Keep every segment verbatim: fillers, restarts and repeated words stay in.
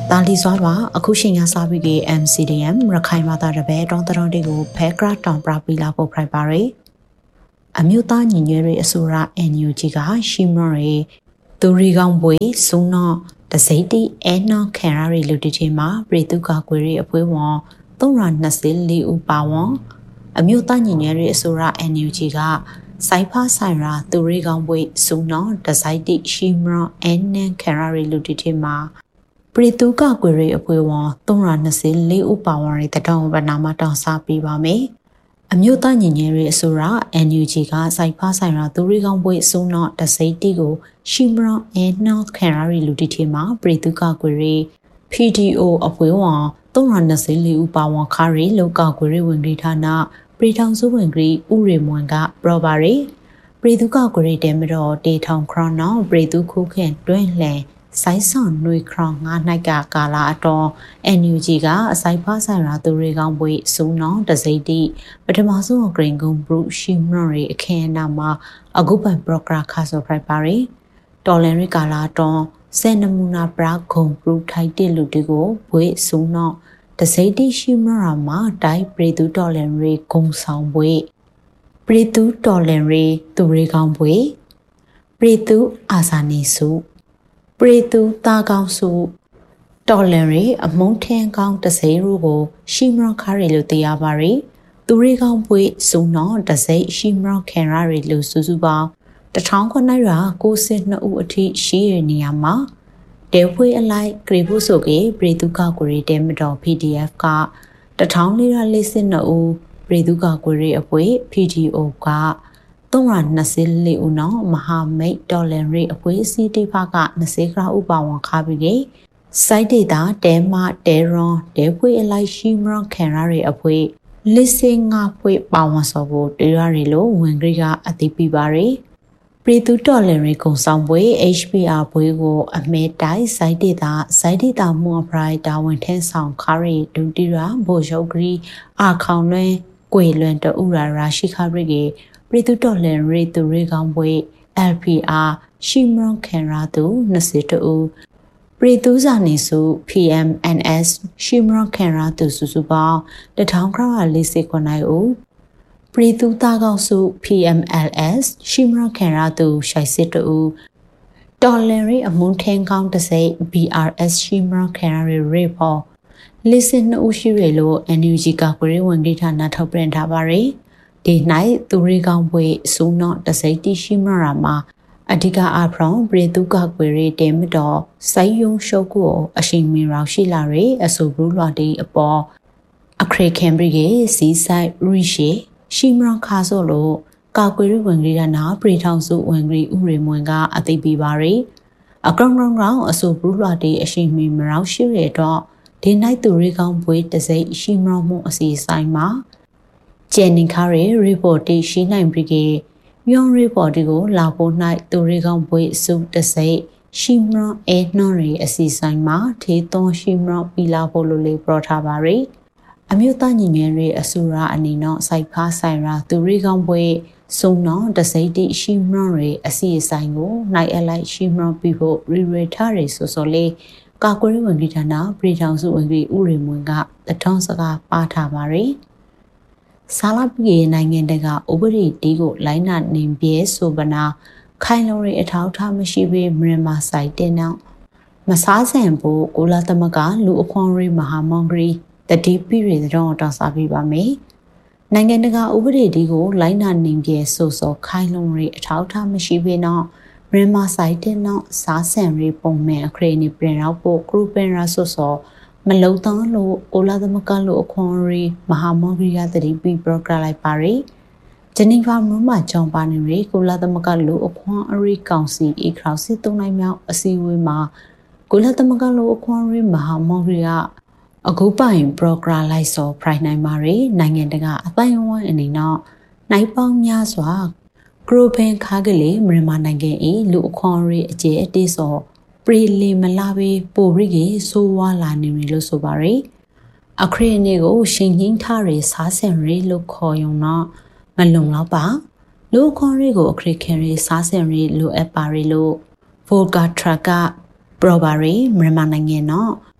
တာလီစွာပါအခုရှင်ရစာပြီးက M C D M ရခိုင်မာတာတပည့်တောင်းတတော်တွေကိုဖဲကရတောင်ပရာပီလာဖို့ဖိုက်ပါရယ်အမျိုးသားညီညွတ်ရေးအစိုးရ N U G ကရှိမရေသူရီကောင်ပွေစုံတော့တစိမ့်တီအဲနော်ခံရရီလူတီချင်းမှာပြည်သူကကွေရီအဖွဲဝန်သုံးရာနှစ်စလေးဦးပါဝန်အမျိုးသားညီညွတ်ရေးအစိုးရ N U G ကစိုက်ဖားဆိုင်ရာသူရီကောင်ပွေစုံတော့တစိမ့်တီရှိမရအဲနန်ခံရရီလူတီချင်းမှာပြည်သူကကွေရီအဖွဲဝန်သုံးရာနှစ်စလေးဦးပါဝန်ရဲ့တောင်းပနာမတောင်းစားပေးပါမယ်အမျိုးသားညီညွတ်ရေးအစိုးရ N U G ကစိုက်ဖားဆိုင်ရာသူရီကောင်ပွေစုံတော့တစိမ့်တီကိုရှိမရအဲနော်ခံရရီလူတီချင်းမှာပြည်သူကကွေရီ P D O အဖွဲဝန်သုံးရာနှစ်စလေးဦးပါဝန်ခါရီလောကကွေရီဝင်ကြီးဌာနပြည်ထောင်စုဝင်ကြီးဦးရေမွန်ကပရောပါရီပြည်သူကကွေရီတဲမတော်တေထောင်ခရနောင်ပြည်သူခုခင်တွင်းလှန်စိုင်းဆောင်နှွေခေါငါးနိုင်ကကာလာအတော် N U G ကအစိုက်ဖားဆိုင်ရာသူတွေကောင်းပွေစုံနောင်တစိမ့်တီပထမဆုံးဂရင်ကုံဘရုရှိမရီအခင်းအနာမှာအခုပိုင်ပရိုဂရာခါဆိုဖရိုက်ပါရီတော်လန်ရီကာလာတော်စဲနမူနာပရာဂုံဘရုထိုက်တဲ့လူတွေကိုဘွေစုံနောင်တစိမ့်တီရှိမရာမှာတိုင်းပြည်သူတော်လန်ရီဂုံဆောင်ဘွေပြည်သူတော်လန်ရီသူတွေကောင်းဘွေပြည်သူအာဇာနည်စုပြည်သူသားကောင်းစုတော်လန်ရီအမုန်းထင်းကောင်းတစိမ့်တို့ကိုရှိမရခါရီလို့သိရပါရီသူတွေကောင်းပွေစုံတော့တစိမ့်ရှိမရခံရရီလို့စုစုပေါင်းတထောင်ခုနှစ်ရာကိုးဆယ်နှစ်ဦးအထိရှိရနေရမှာတဲဖွေးအလိုက်ဂရေဖို့ဆိုကေပြည်သူကကိုရီတဲမတော် P D F ကတထောင်လေးရာလေးစစ်နှစ်ဦးပြည်သူကကိုရီအပွေ P D O ကသုံးရာနှစ်စလေးဦးနော်မဟာမိတ်တော်လန်ရီအပွေစီတီဖာကနှစ်စခရာဥပဝန်ခါပြီးကေစိုက်ဒေတာတဲမတဲရွန်တဲဖွေးအလိုက်ရှိမရခံရရီအပွေလစ်စင်ငါဖွေးပါဝန်စောဖို့တေရရီလို့ဝင်ကြီးကအသိပြပါရီပြည်သူတော်လန်ရီကုံဆောင်ပွဲ H P R ဘွေးကိုအမဲတိုင်းစိုက်ဒေတာစိုက်ဒေတာမွန်ပရိုက်တာဝန်ထင်းဆောင်ခါရီဒူတီရာဘိုရုပ်ဂရီအာခေါင်လွဲကွေလွန်တူရာရာရှိခါရီကေပြည်သူတော်လန်ရီသူရီကောင်ပွဲ L P R ရှိမရခံရသူနှစ်စတူပြည်သူစာနေစု P M N S ရှိမရခံရသူစုစုပေါင်းတထောင်ခရလေးစိခွန်နိုင်ဦးပြည်သူသားကောက်စု P M L S ရှိမရခံရသူရှိုက်စစ်တူတော်လန်ရီအမုန်းထင်းကောင်းတစိ B R S ရှိမရခံရရီပေါ်လေးစစ်နှစ်ဦးရှိရလို့ N U G ကကွေဝင်ကြီးဌာနထုတ်ပြန်ထားပါရီဒီနိုင်သူရီကောင်ပွေစုံတော့တစိမ့်တီရှိမရာမှာအဓိကအဖရောင်ပြည်သူကကွေရီတဲမတော်စိုင်းယုံရှုပ်ကိုအရှိန်မီရောင်ရှိလာရီအဆိုဘူးလွှတ်တီအပေါ်အခရေခင်ဘရီကေစီဆိုင်ရီရှိရှိမရခါဆိုလို့ကာကွေရီဝင်ကြီးကနာပြည်ထောင်စုဝင်ကြီးဥရေမွန်ကအသိပေးပါရီအကောင်ကောင်ကောင်အဆိုဘူးလွှတ်တီအရှိန်မီမရောင်ရှိရတော့ဒီနိုင်သူရီကောင်ပွေတစိမ့်ရှိမရမှုအစီဆိုင်မှာကျန်နေခါရီရီပေါ်တီရှိနိုင်ပြီကေမြုံရီပေါ်တီကိုလာဖို့၌သူရီကောင်ပွေစုတစိမ့်ရှိမရအဲနှောရီအစီဆိုင်မှာထေသွန်ရှိမရပီလာဖို့လိုလေးပြောထားပါရီအမျိုးသားညီညွတ်ရေးအစိုးရအနေနဲ့စိုက်ဖားဆိုင်ရာသူရီကောင်ပွေစုံတော့တစိမ့်တီရှိမရရီအစီဆိုင်ကိုနိုင်အလိုက်ရှိမရပြီးဖို့ရီရီထားရီဆိုဆိုလေးကာကွယ်ဝင်ကြီးဌာနပြည်ထောင်စုဝင်ကြီးဥရေမွန်ကတထောင်းစကားပါထားပါရီဆာလပြေနိုင်ငံတကာဥပဒေတီကိုလိုင်းနာနေပြဲဆိုပနာခိုင်လုံရေးအထောက်ထားမရှိပေမြန်မာဆိုင်တဲ့နောက်မစားဆန်ဖို့ကိုလာသမကလူအခွန်ရေးမဟာမွန်ဂရီတတိပိရေတော်တောင်းစားပြပါမယ်နိုင်ငံတကာဥပဒေတီကိုလိုင်းနာနေပြဲဆိုဆိုခိုင်လုံရေးအထောက်ထားမရှိပေတော့မြန်မာဆိုင်တဲ့နောက်စားဆန်ရေးပုံမှန်အခရေနေပြင်ရောက်ဖို့ဂရုပင်ရာဆိုဆိုမလုံတော့လို့ကိုလာသမကလို့အခွန်ရီမဟာမောဂရီကတတိပိပရိုဂရလိုက်ပါရီဂျနီဗာမြို့မှာကြောင်းပါနေရီကိုလာသမကလို့အခွန်ရီကောင်စီအခရောက်စစ်သုံးနိုင်မြောက်အစည်းအဝေးမှာကိုလာသမကလို့အခွန်ရီမဟာမောဂရီကအခုပိုင်ပရိုဂရလိုက်စောဖရိုင်နိုင်ပါရီနိုင်ငံတကာအတိုင်းအဝိုင်းအနေနဲ့နိုင်ပေါင်းများစွာဂရိုပင်ခါကလေးမြန်မာနိုင်ငံ၏လူအခွန်ရီအကျဲအတေးစောပရီလီမလာဘေပိုရီကေဆိုဝါလာနေရီလို့ဆိုပါရီအခရေနေကိုရှင်ငင်းထားရီစားဆန်ရီလို့ခေါ်ယုံတော့မလုံတော့ပါလူခေါ်ရီကိုအခရေခင်ရီစားဆန်ရီလို့အပ်ပါရီလို့ဗိုလ်ကာထရကပရိုဘာရီမြန်မာနိုင်ငံတော့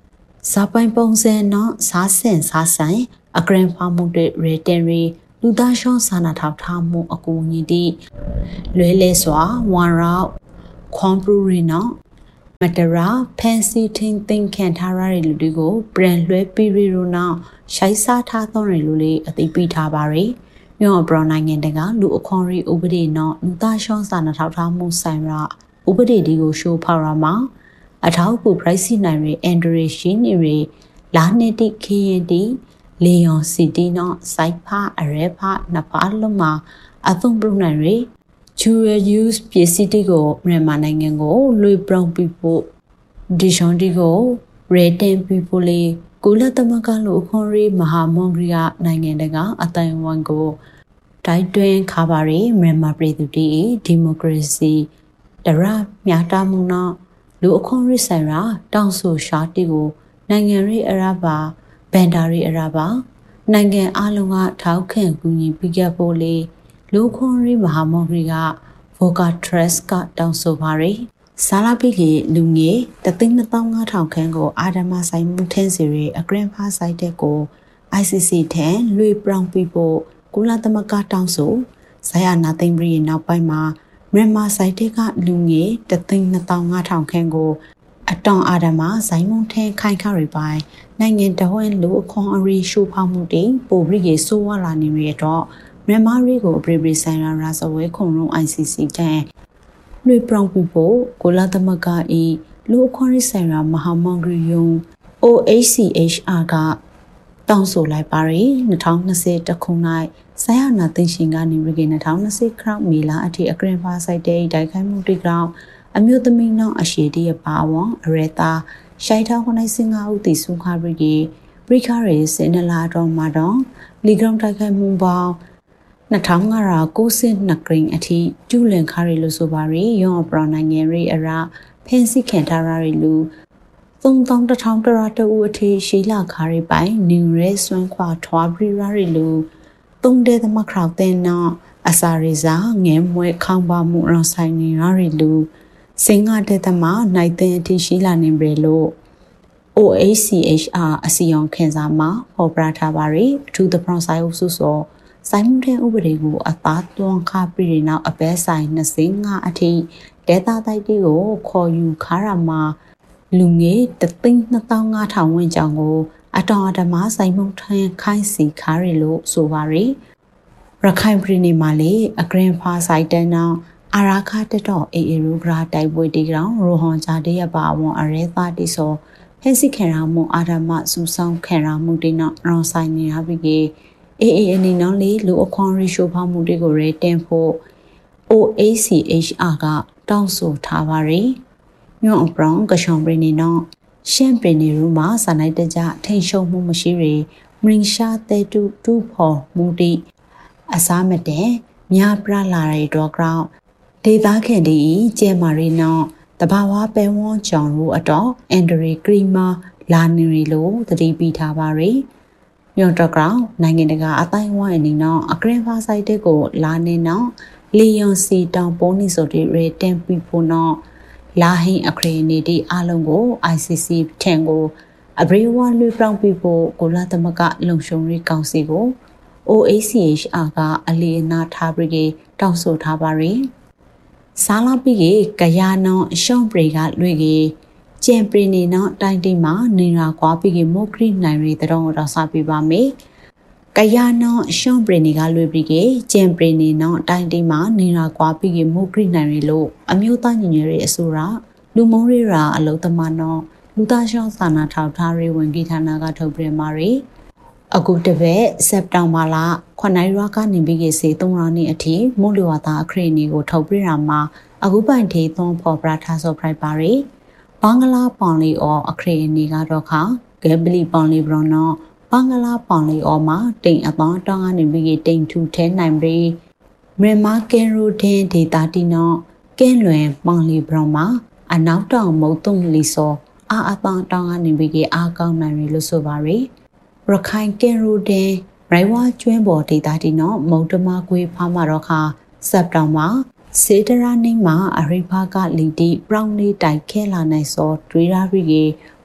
စာပိုင်ပုံစံနော်စားစင်စားဆိုင်အဂရန်ဖာမှုတွေရေတန်ရီလူသားရှောင်းစာနာထောက်ထားမှုအကူအညီတိလွဲလဲစွာဝန်ရောက်ခွန်ပရူရီနော်မတရာဖန်စီထင်းသိမ်းခံထားရတဲ့လူတွေကိုပြန်လွှဲပြီးရီရိုနောက်ရှိုက်စားထားသောတွေလူလေးအသိပေးထားပါရယ်မြော့ဘရနိုင်ငံတကလူအခွန်ရီဥပဒေနော်လူသားရှောင်းစာနာထောက်ထားမှုဆိုင်ရာဥပဒေဒီကိုရှိုးဖောက်ရမှာအထောက်အကူ price နိုင်ရအန်ဒရီရှိနေရလာနေတိခရင်တိလေယွန်စီတီနော်စိုက်ဖာအရဲဖာနဖာလုံးမှာအသုံးပြုနိုင်ရDual use ပစ္စည်းတွေကိုမြန်မာနိုင်ငံကိုလွေပြောင်းပြီးဖို့ဒီရှွန်ဒီကိုရေတင်ပြီးဖို့လေကုလသမဂ္ဂလိုအခွန်ရေးမဟာမွန်ဂရီယာနိုင်ငံတကာအတိုင်းအဝန်ကိုတိုက်တွန်းခါပါရီမြန်မာပြည်သူတွေဒီမိုကရေစီတရမြာတာမှုနော်လူအခွန်ရေးဆိုင်ရာတောင်းဆိုရှာတီကိုနိုင်ငံရေးအရာပါဘန်ဒါရီအရာပါနိုင်ငံအလုံးကထောက်ခံကူညီပေးခဲ့ဖို့လေလူခွန်ရီမဟာမောဂရီက Voca Trust ကတောင်းဆိုပါရယ်ဆာလာပိကလူငယ်တသိန်းနှစ်သောင်းငါးထောင်ခန်းကိုအာဒမဆိုင်မှုထင်းစီရီအဂရန်ဖာဆိုင်တဲ့ကို ไอ ซี ซี ထံလွေပြောင်းပြီးဖို့ကုလသမဂ္ဂတောင်းဆိုဇာယနာသိမ့်ပြီးနောက်ပိုင်းမှာမြန်မာဆိုင်တဲ့ကလူငယ်တသိန်းနှစ်သောင်းငါးထောင်ခန်းကိုအတောင်အာဒမဆိုင်မှုထင်းခိုင်ခရီပိုင်းနိုင်ငံတော်ဝန်လူအခွန်အရီရှိုးဖောက်မှုတွေပိုပြီးရေဆိုးဝါလာနေရတော့မြန်မာရီကိုပရိပရိဆိုင်ရာရာဇဝဲခုံရုံး ไอ ซี ซี တန်လွေပြောင်းပြီးဖို့ကိုလာသမဂ္ဂဤလူအခွင့်အရေးဆိုင်ရာမဟာမဂရီယုံ အို အေချ် စီ အေချ် အာ ကတောင်းဆိုလိုက်ပါရီ၂၀၂၀တခု၌ဆရာနာသိရှင်ကနေရီကေ၂၀၂၀ခရောက်မီလာအထိအဂရန်ဖာဆိုင်တဲ့တိုက်ခိုက်မှုတွေကြောင့်အမျိုးသမီးနောက်အရှိတရပါဝံအရတာရှိုက်ထောင်းခုနိုင်စင်ငါဦးတီဆုခါရီကေပရိခရီစင်နလာတော်မှာတော့လီဂရမ်တိုက်ခိုက်မှုပေါင်း၂၅၉၂ဂရင်းအထိကျူးလွန်ခါရီလို့ဆိုပါရီရောပရနိုင်ငံရီအရာဖင်းစီခံထားရရီလူသုံးသောင်းတစ်ထောင်တရာတူအထိရှိလာခါရီပိုင်နျူရဲဆွမ်းခွာထွားပြီးရရီလူသုံးတဲ့သမခရောက်တဲ့နောက်အစာရီစာငဲမွဲခေါင်းပါမှုရောဆိုင်နေရရီလူစင်ငါတဲ့သမနိုင်တဲ့အထိရှိလာနေပြီလို့ အို အေချ် စီ အေချ် အာ အစီရင်ခံစာမှာဟောပြထားပါရီအထူးသဖြင့်ဆိုင်အုပ်စုစောဆိုင်မှုတဲ့ဥပဒေကိုအသားသွန်းခပြီးနောက်အပဲဆိုင်၂၅အထိဒေတာတိုက်တီကိုခေါ်ယူခါရမှာလူငယ်တသိန်းနှစ်သောင်းငါးထောင်ဝန်းကျင်ကိုအတော်အဓမ္မဆိုင်မှုထမ်းခိုင်းစီခါရလို့ဆိုပါရီရခိုင်ပြည်နယ်မှာလေအဂရန်ဖာဆိုင်တန်းနောက်အာရာခတတော်အေအေရူဂရာတိုက်ပွဲတီကောင်ရိုဟွန်ဂျာတရပါဝန်အရဲသားတိဆိုဖက်စစ်ခံရမှုအာဓမ္မစူဆောင်ခံရမှုတွေနောက်ရောဆိုင်နေရပြီးအေအေအနေနဲ့လေလူအခွန်ရီရှိုးဖောက်မှုတွေကိုရဲတင်ဖို့ အို အေချ် စီ အေချ် အာ ကတောင်းဆိုထားပါရီညွန့်အပရောင်ကရှောင်းပြည်နေတော့ရှမ်းပြည်နယ်ရူမှာစာနိုင်တကြထိန်ရှုံမှုမရှိရီမရင်ရှာတဲတူတူဖော်မူတီအစားမတဲ့မြပရလာရီတော့ကောင်ဒေသခံဒီကျဲမာရီနော်တဘာဝပဲဝွန်ကြောင်ရူအတော့အန်ဒရီကရီမာလာနီရီလို့တတိပိထားပါရီညော့တော့ကောင်နိုင်ငံတကာအတိုင်းဝိုင်းအနေနဲ့အဂရန်ဖာဆိုင်တဲ့ကိုလာနေနော်လီယွန်စီတောင်ပိုးနီဆိုတဲ့ရေတန်ပီဖို့နော်လာဟင်းအခရီနေတီအလုံးကို ไอ ซี ซี ထံကိုအဘရီဝါလွေပြောင်းပြီးဖို့ကိုလာသမကလုံရှုံရေးကောင်စီကို အို အေချ် စီ အေချ် အာ ကအလီအနာထားပြီးတောင်းဆိုထားပါရီဆာလာပြီးကယာနောရှောင်းပရီကလွေကြီးကျန်ပရီနေနော်တိုင်းတိမှာနေရာကွာပြီးမိုကရီနိုင်ရီတောင်းတော့စပြပါမယ်ကယာနောရှောင်းပရီနေကလွေပြီးကျန်ပရီနေနော်တိုင်းတိမှာနေရာကွာပြီးမိုကရီနိုင်ရီလို့အမျိုးသားညီညွတ်ရေးအစိုးရလူမုံရီရာအလုံးသမားနော်လူသားရှောင်းစာနာထောက်ထားရေးဝန်ကြီးဌာနကထုတ်ပြန်ပါရီအခုတပတ်စက်တင်ဘာလခုနှစ်ရက်ကနေပြီးစေသုံးရက်နေ့အထိမိုးလေဝသအခရီးနေကိုထုတ်ပြရမှာအခုပိုင်ထေသွန်ဖော်ပြထားဆိုဖိုက်ပါရီဘင်္ဂလားပေါင်လီအော်အခရီးနေကတော့ခါဂဲဘလီပေါင်လီဘရနောဘင်္ဂလားပေါင်လီအော်မှာတိမ်အပေါင်းတောင်းကနေပြီးတိမ်ထူထဲနိုင်ပြီးမြန်မာကင်ရိုဒင်းဒေတာတီနောကင်းလွင်ပေါင်လီဘရမှာအနောက်တောင်မုတ်တုံလီဆိုအာအပေါင်းတောင်းကနေပြီးအားကောင်းနိုင်ရလို့ဆိုပါရီရခိုင်ကင်ရိုဒင်းရိုင်ဝါကျွန်းပေါ်ဒေတာတီနောမုတ်တမကွေးဖားမှာတော့ခါစက်တောင်မှာစေတရာနှင်းမှာအရိဖာကလီတီပရောင်းလေးတိုက်ခဲလာနိုင်စောတွေးရပြီး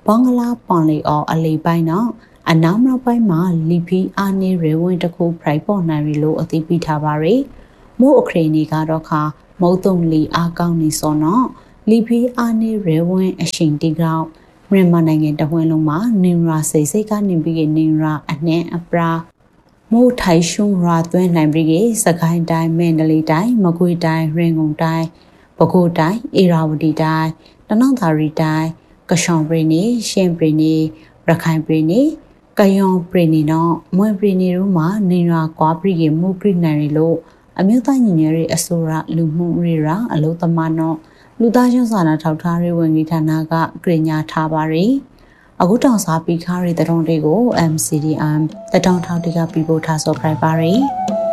ဘင်္ဂလားပွန်လီအော်အလီပိုင်းနော်အနောက်မြောက်ပိုင်းမှာလီဖီအာနေရေဝင်တခုဖရိုက်ပေါ်နိုင်ရီလို့အသိပေးထားပါရယ်မို့အခရေနေကတော့ခါမုတ်တုံလီအားကောင်းနေစောနော်လီဖီအာနေရေဝင်အရှင်တီကောင်မြန်မာနိုင်ငံတဝန်းလုံးမှာနင်ရာစိတ်စိတ်ကနေပြီးနင်ရာအနှဲအပရာမို့ထိုင်ရှုံရာသွင်းနိုင်ပြီးစကိုင်းတိုင်းမန္တလေးတိုင်းမကွေးတိုင်းရန်ကုန်တိုင်းပဲခူးတိုင်းအေရာဝတီတိုင်းတနင်္သာရီတိုင်းကရှောင်ပြည်နယ်ရှမ်းပြည်နယ်ရခိုင်ပြည်နယ်ကယောင်ပြည်နယ်နော်မွေပြည်နယ်တို့မှာနေရာကွာပြည်ကမှုပြနိုင်ရလို့အမျိုးသားညီညွတ်ရေးအစိုးရလူမှုရေးရာအလို့သမားနော်လူသားချင်းစာနာထောက်ထားရေးဝန်ကြီးဌာနကကြေညာထားပါရယ်အခုတောင်စားပြီးခါရီတရုံတွေကို အမ် စီ ဒီ အမ် တတောင်ထောက်တကပြီးပို့ထားဆိုပြပါရယ်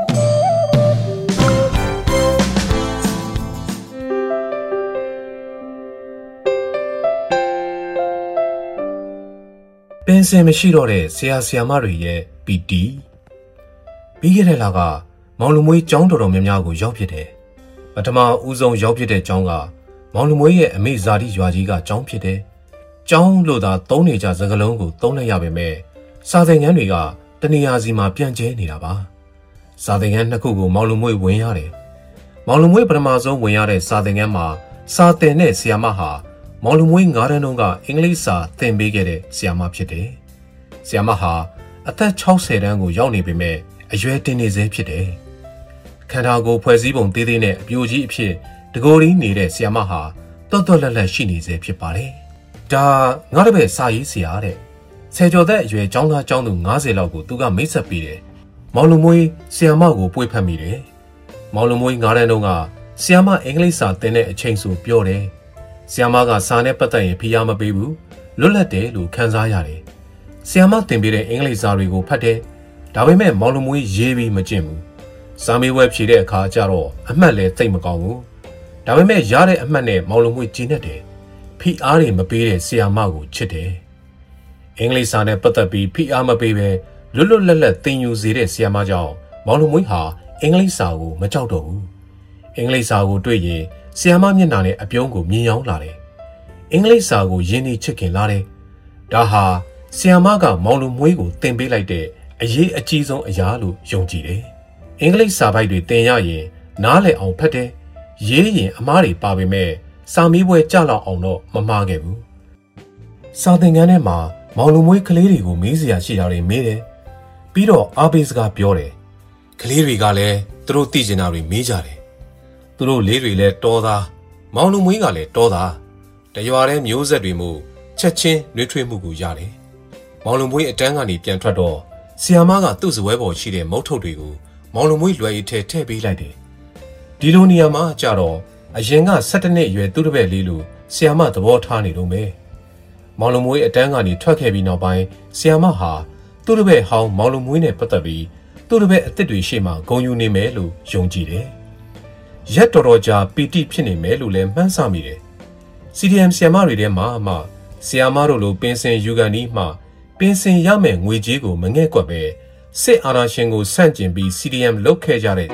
ပင်စင်မရှိတော့တဲ့ဆရာဆရာမတွေရဲ့ ပီ တီ ပြီးခဲ့တဲ့လကမောင်လူမွေးကျောင်းတော်တော်များများကိုရောက်ဖြစ်တယ်ပထမဦးဆုံးရောက်ဖြစ်တဲ့ကျောင်းကမောင်လူမွေးရဲ့အမေဇာတိရွာကြီးကကျောင်းဖြစ်တယ်ကျောင်းလို့သာသုံးနေကြစကားလုံးကိုသုံးလိုက်ရပေမဲ့စာသင်ခန်းတွေကတနေရာစီမှာပြန့်ကျဲနေတာပါစာသင်ခန်းနှစ်ခုကိုမောင်လူမွေးဝင်ရတယ်မောင်လူမွေးပထမဆုံးဝင်ရတဲ့စာသင်ခန်းမှာစာသင်တဲ့ဆရာမဟာမောင်လူမွေးငါးတန်းတုန်းကအင်္ဂလိပ်စာသင်ပေးခဲ့တဲ့ဆရာမဖြစ်တယ်ဆရာမဟာအသက်၆၀တန်းကိုရောက်နေပေမဲ့အရွယ်တင်နေသေးဖြစ်တယ်ခန္ဓာကိုယ်ဖွဲ့စည်းပုံသေးသေးနဲ့အပြိုကြီးအဖြစ်တကိုယ်ရင်းနေတဲ့ဆရာမဟာတွတ်တွတ်လက်လက်ရှိနေသေးဖြစ်ပါတယ်ဒါငါတပည့်စာရေးဆရာတဲ့ဆယ်ကျော်သက်အရွယ်ကျောင်းသားကျောင်းသူ၅၀လောက်ကိုသူကမိတ်ဆက်ပေးတယ်မောင်လူမွေးဆရာမကိုပွေ့ဖက်မိတယ်မောင်လူမွေးငါးတန်းတုန်းကဆရာမအင်္ဂလိပ်စာသင်တဲ့အချိန်ဆိုပြောတယ်ဆရာမကစာနဲ့ပတ်သက်ရင်ဖိအားမပေးဘူးလွတ်လပ်တယ်လို့ခံစားရတယ်ဆရာမသင်ပေးတဲ့အင်္ဂလိပ်စာတွေကိုဖတ်တယ်ဒါပေမဲ့မောင်လူမွေးရေးပြီးမကျင့်ဘူးစာမေးပွဲဖြေတဲ့အခါကျတော့အမှတ်လည်းသိမ့်မကောင်းဘူးဒါပေမဲ့ရတဲ့အမှတ်နဲ့မောင်လူမွေးကျင့်တတ်တယ်ဖိအားတွေမပေးတဲ့ဆရာမကိုချစ်တယ်အင်္ဂလိပ်စာနဲ့ပတ်သက်ပြီးဖိအားမပေးဘဲလွတ်လွတ်လပ်လပ်သင်ယူစေတဲ့ဆရာမကြောင့်မောင်လူမွေးဟာအင်္ဂလိပ်စာကိုမကြောက်တော့ဘူးအင်္ဂလိပ်စာကိုတွေ့ရင်ဆရာမမျက်နှာနဲ့အပြုံးကိုမြင်ရောင်းလာတယ်အင်္ဂလိပ်စာကိုရင်းနှီးချစ်ခင်လာတယ်ဒါဟာဆရာမကမောင်လူမွေးကိုသင်ပေးလိုက်တဲ့အရေးအကြီးဆုံးအရာလို့ယုံကြည်တယ်အင်္ဂလိပ်စာပိုက်တွေသင်ရရင်နားလည်အောင်ဖတ်တယ်ရေးရင်အမားတွေပါပေမဲ့စာမေးပွဲကြလောက်အောင်တော့မမှားခဲ့ဘူးစာသင်ခန်းထဲမှာမောင်လူမွေးကလေးတွေကိုမေးစရာရှိတာတွေမေးတယ်ပြီးတော့အားပေးစကားပြောတယ်ကလေးတွေကလည်းသူတို့သိချင်တာတွေမေးကြတယ်သူတို့လေးတွေလည်းတောသားမောင်လူမွေးကလည်းတောသားတရွာထဲမျိုးဆက်တွေမို့ချက်ချင်းနှွေးထွေးမှုကိုရတယ်မောင်လူမွေးအတန်းကနေပြန်ထွက်တော့ဆီယာမကသူ့စပွဲပေါ်ရှိတဲ့မုတ်ထုတ်တွေကိုမောင်လူမွေးလွယ်ရီထဲထည့်ပေးလိုက်တယ်ဒီလိုနေရာမှာကြတော့အရင်က၁၇နှစ်အရွယ်သူ့တပည့်လေးလိုဆီယာမသဘောထားနေတော့မယ်မောင်လူမွေးအတန်းကနေထွက်ခဲ့ပြီးနောက်ပိုင်းဆီယာမဟာသူ့တပည့်ဟောင်းမောင်လူမွေးနဲ့ပတ်သက်ပြီးသူ့တပည့်အစ်စ်တွေရှေ့မှာဂုဏ်ယူနေမယ်လို့ယုံကြည်တယ်ရက်တော်တော်ကြာပီတိဖြစ်နေမယ်လို့လည်းမှန်းဆမိတယ် စီ ဒီ အမ် ဆီယာမတွေထဲမှာမှဆီယာမတို့လိုပင်စင်ယူကန်နီးမှပင်စင်ရမယ်ငွေကြေးကိုမငဲ့ကွက်ပဲစစ်အာဏာရှင်ကိုဆန့်ကျင်ပြီး စီ ဒီ အမ် လုတ်ခဲ့ကြတဲ့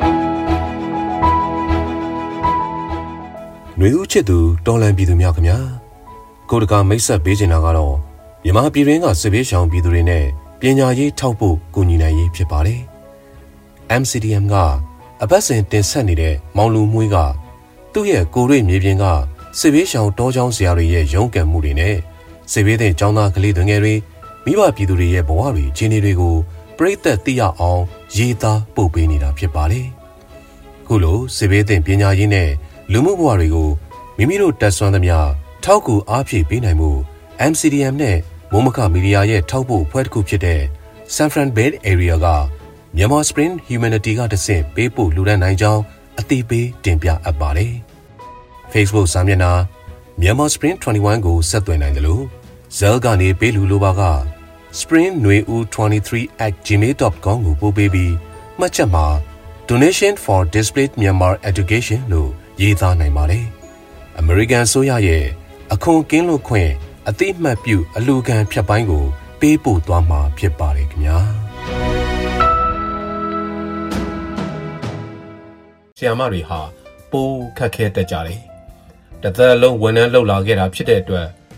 ຫນွေဦးချစ်သူတော်လန်ပြည်သူများခင်ဗျာကိုတကာမိတ်ဆက်ပေးချင်တာကတော့မြန်မာပြည်တွင်းကစစ်ဘေးရှောင်ပြည်သူတွေနဲ့ပညာရေးထောက်ဖို့ကူညီနိုင်ရေးဖြစ်ပါတယ် အမ် စီ ဒီ အမ် ကအပတ်စဉ်တင်ဆက်နေတဲ့မောင်လူမွေးကသူ့ရဲ့ကိုရိမြေပြင်ကစစ်ဘေးရှောင်တောချောင်းဆရာတွေရဲ့ရုန်းကန်မှုတွေနဲ့စစ်ဘေးသင့်ကျောင်းသားကလေးငယ်တွေမိဘပြည်သူတွေရဲ့ဘဝတွေခြေနေတွေကိုပရိသတ်သိရအောင်ရေးသားပို့ပေးနေတာဖြစ်ပါတယ်ခုလိုစစ်ဘေးသင့်ပညာရေးနဲ့လူမှုဘဝတွေကိုမိမိတို့တက်ဆွမ်းသမျှထောက်ကူအားဖြည့်ပေးနိုင်မှု အမ် စီ ဒီ အမ် နဲ့မိုးမခမီဒီယာရဲ့ထောက်ပို့အဖွဲ့တစ်ခုဖြစ်တဲ့ San Fran Bay Area ကMyanmar Spring Humanity ကတဆင့်ပေးပို့လှူဒါန်းနိုင်ကြောင်းအသိပေးတင်ပြအပ်ပါတယ် Facebook စာမျက်နှာ Myanmar Spring ၂၁ ကိုဆက်သွယ်နိုင်တယ်လို့ Zelle ကနေပေးလူလိုပါက spring nui u twenty-three at gmail dot com ကိုပို့ပေးပြီးမှတ်ချက်မှာ Donation for Displaced Myanmar Education လို့ရေးသားနိုင်ပါတယ် American ဆိုရရဲ့အခွန်ကင်းလွတ်ခွင့်အတိအမှတ်ပြုအလူခံဖြတ်ပိုင်းကိုပေးပို့သွားမှာဖြစ်ပါတယ်ခင်ဗျာဆရာမတွေဟာပိုးခက်ခဲတတ်ကြတယ်တသက်လုံးဝန်ထမ်းလုပ်လာခဲ့တာဖြစ်တဲ့အတွက်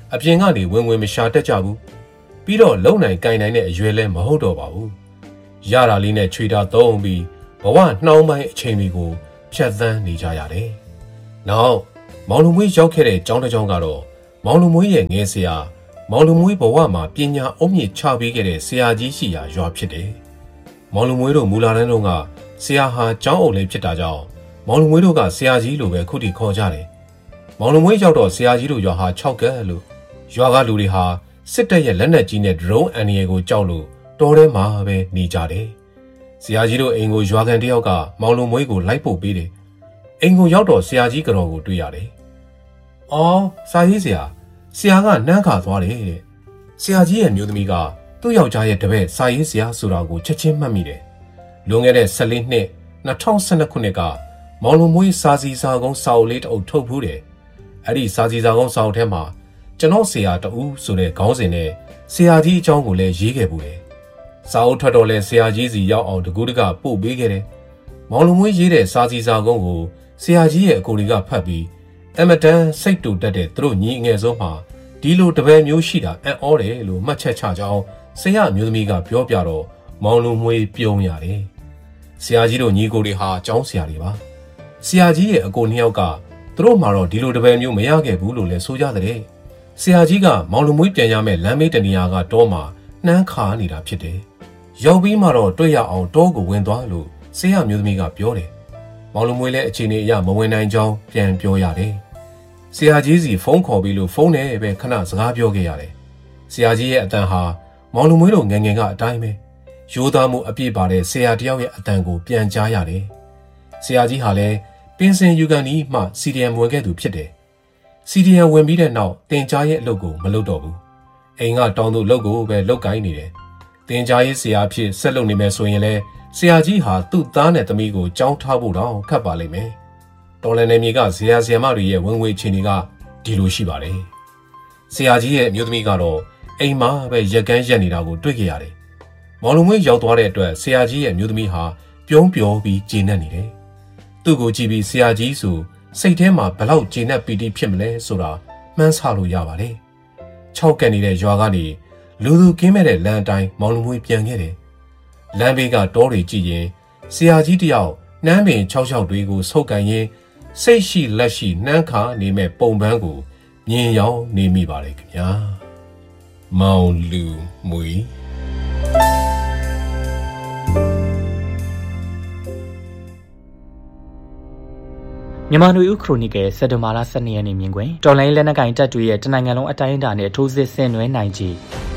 အပြင်ကနေဝင်ဝင်မရှာတတ်ကြဘူးပြီးတော့လုံနိုင်ကင်နိုင်တဲ့အရွယ်လဲမဟုတ်တော့ပါဘူးရတာလေးနဲ့ချွေတာသုံးပြီးဘဝနှောင်းပိုင်းအချိန်တွေကိုဖြတ်သန်းနေကြရတယ်နောက်မောင်လူမွေးရောက်ခဲ့တဲ့ကျောင်းတစ်ကျောင်းကတော့မောင်လူမွေးရဲ့ငယ်ဆရာမောင်လူမွေးဘဝမှာပညာအုံမြင့်ချပေးခဲ့တဲ့ဆရာကြီးရှိရာရွာဖြစ်တယ်မောင်လူမွေးတို့မူလာတန်းတုန်းကဆရာဟာကျောင်းအုပ်လေးဖြစ်တာကြောင့်မောင်လူမွေးတို့ကဆရာကြီးလိုပဲခုထိခေါ်ကြတယ်မောင်လူမွေးရောက်တော့ဆရာကြီးတို့ရွာဟာ၆ကက်လို့ရွာကလူတွေဟာစစ်တပ်ရဲ့လက်နက်ကြီးနဲ့ဒရုန်းအန်ရီကိုကြောက်လို့တော်ထဲမှာပဲနေကြတယ်ဆရာကြီးတို့အိမ်ကိုရွာကန်တယောက်ကမောင်လူမွေးကိုလိုက်ပို့ပေးတယ်အိမ်ကိုရောက်တော့ဆရာကြီးကတော့ကိုတွေ့ရတယ်အော်စာရေးဆရာဆရာကနှမ်းခါသွားတယ်တဲ့ဆရာကြီးရဲ့မျိုးသမီးကသူ့ယောက်ျားရဲ့တပည့်စာရေးဆရာဆိုတာကိုချက်ချင်းမှတ်မိတယ်လွန်ခဲ့တဲ့၁၄နှစ်၂၀၁၂ခုနှစ်ကမောင်လူမွေးစာစီစာကုန်းစာအုပ်လေးတအုပ်ထုတ်ဖူးတယ်အဲ့ဒီစာစီစာကုန်းစာအုပ်ထဲမှာကျွန်တော်ဆရာတူဆိုတဲ့ခေါင်းစဉ်နဲ့ဆရာကြီးအကြောင်းကိုလည်းရေးခဲ့ပူတယ်စာအုပ်ထွက်တော့လဲဆရာကြီးစီရောက်အောင်တကူးတကပို့ပေးခဲ့တယ်မောင်လူမွေးရေးတဲ့စာစီစာကုန်းကိုဆရာကြီးရဲ့အကိုတွေကဖတ်ပြီးအမတန်စိတ်တူတက်တဲ့သူတို့ညီအငယ်ဆုံးမှာဒီလိုတပည့်မျိုးရှိတာအံ့ဩတယ်လို့မှတ်ချက်ချကြောင်းဆရာမျိုးသမီးကပြောပြတော့မောင်လူမွေးပြုံးရတယ်ဆရာကြီးတို့ညီကိုတွေဟာကျောင်းဆရာတွေပါဆရာကြီးရဲ့အကိုနှစ်ယောက်ကသူတို့မှာတော့ဒီလိုတပည့်မျိုးမရခဲ့ဘူးလို့လည်းဆိုကြတဲ့ဆရာကြီးကမောင်လူမွေးပြန်ရမယ့်လမ်းမေးတနေရာကတောမှာနှမ်းခါနေတာဖြစ်တယ်ရောက်ပြီးမှတော့တွေ့ရအောင်တောကိုဝင်သွားလို့ဆရာမျိုးသမီးကပြောတယ်မောင်လူမွေးလည်းအချိန်ကြီးအရမဝင်နိုင်ကြောင်းပြန်ပြောရတယ်ဆရာကြီးစီဖုန်းခေါ်ပြီးလို့ဖုန်းနဲ့ပဲခဏစကားပြောခဲ့ရတယ်ဆရာကြီးရဲ့အတန်ဟာမောင်လူမွေးတို့ငယ်ငယ်ကအတိုင်းပဲရိုးသားမှုအပြည့်ပါတဲ့ဆရာတယောက်ရဲ့အတန်ကိုပြန်ကြားရတယ်ဆရာကြီးဟာလည်းပင်စင်ယူကန်ဒီမှစီဒီအမ်ဝင်ခဲ့သူဖြစ်တယ်စီဒီအမ်ဝင်ပြီးတဲ့နောက်တင်ကြားရဲ့အလုပ်ကိုမလုပ်တော့ဘူးအိမ်ကတောင်းသူလုပ်ကိုပဲလုပ်ကိုင်းနေတယ်တင်ကြားရေးဆရာအဖြစ်ဆက်လုပ်နေမယ်ဆိုရင်လည်းဆရာကြီးဟာသူ့သားနဲ့သမီးကိုကြောင်းထားဖို့တော့ခက်ပါလိမ့်မယ်တော်လန်နယ်မြေကဇေယျဇေယျမတွေရဲ့ဝင်ဝေချီနေကဒီလိုရှိပါတယ်ဆရာကြီးရဲ့အမျိုးသမီးကတော့အိမ်မှာပဲရက်ကန်းရက်နေတာကိုတွေ့ခဲ့ရတယ်မောင်လူမွေးရောက်သွားတဲ့အတွက်ဆရာကြီးရဲ့အမျိုးသမီးဟာပြုံးပျော်ပြီးကျေနပ်နေတယ်သူ့ကိုကြည့်ပြီးဆရာကြီးဆိုစိတ်ထဲမှာဘလောက်ကျေနပ်ပီတိဖြစ်မလဲဆိုတာမှန်းဆလို့ရပါတယ်၆ကက်နေတဲ့ရွာကနေလူသူကင်းမဲ့တဲ့လမ်းအတိုင်းမောင်လူမွေးပြန်ခဲ့တယ်လမ်းဘေးကတောတွေကြည့်ရင်ဆရာကြီးတယောက်နှမ်းပင်၆၆တွေကိုဆုပ်ကန်ရင်းစိတ်ရှိလက်ရှိနှမ်းခါနေမဲ့ပုံပန်းကိုမြင်ရောက်နေမိပါတယ်ခင်ဗျာမောင်လူမွေးမြန်မာနွေဦးခရိုနီကယ်စက်တင်ဘာလ၁၂ရက်နေ့မြင်ကွယ်တော်လိုင်းလက်နက်ကင်တပ်တွေရဲ့တနိုင်ငံလုံးအတိုင်းအတာနဲ့ထိုးစစ်ဆင်နွှဲနိုင်ကြီး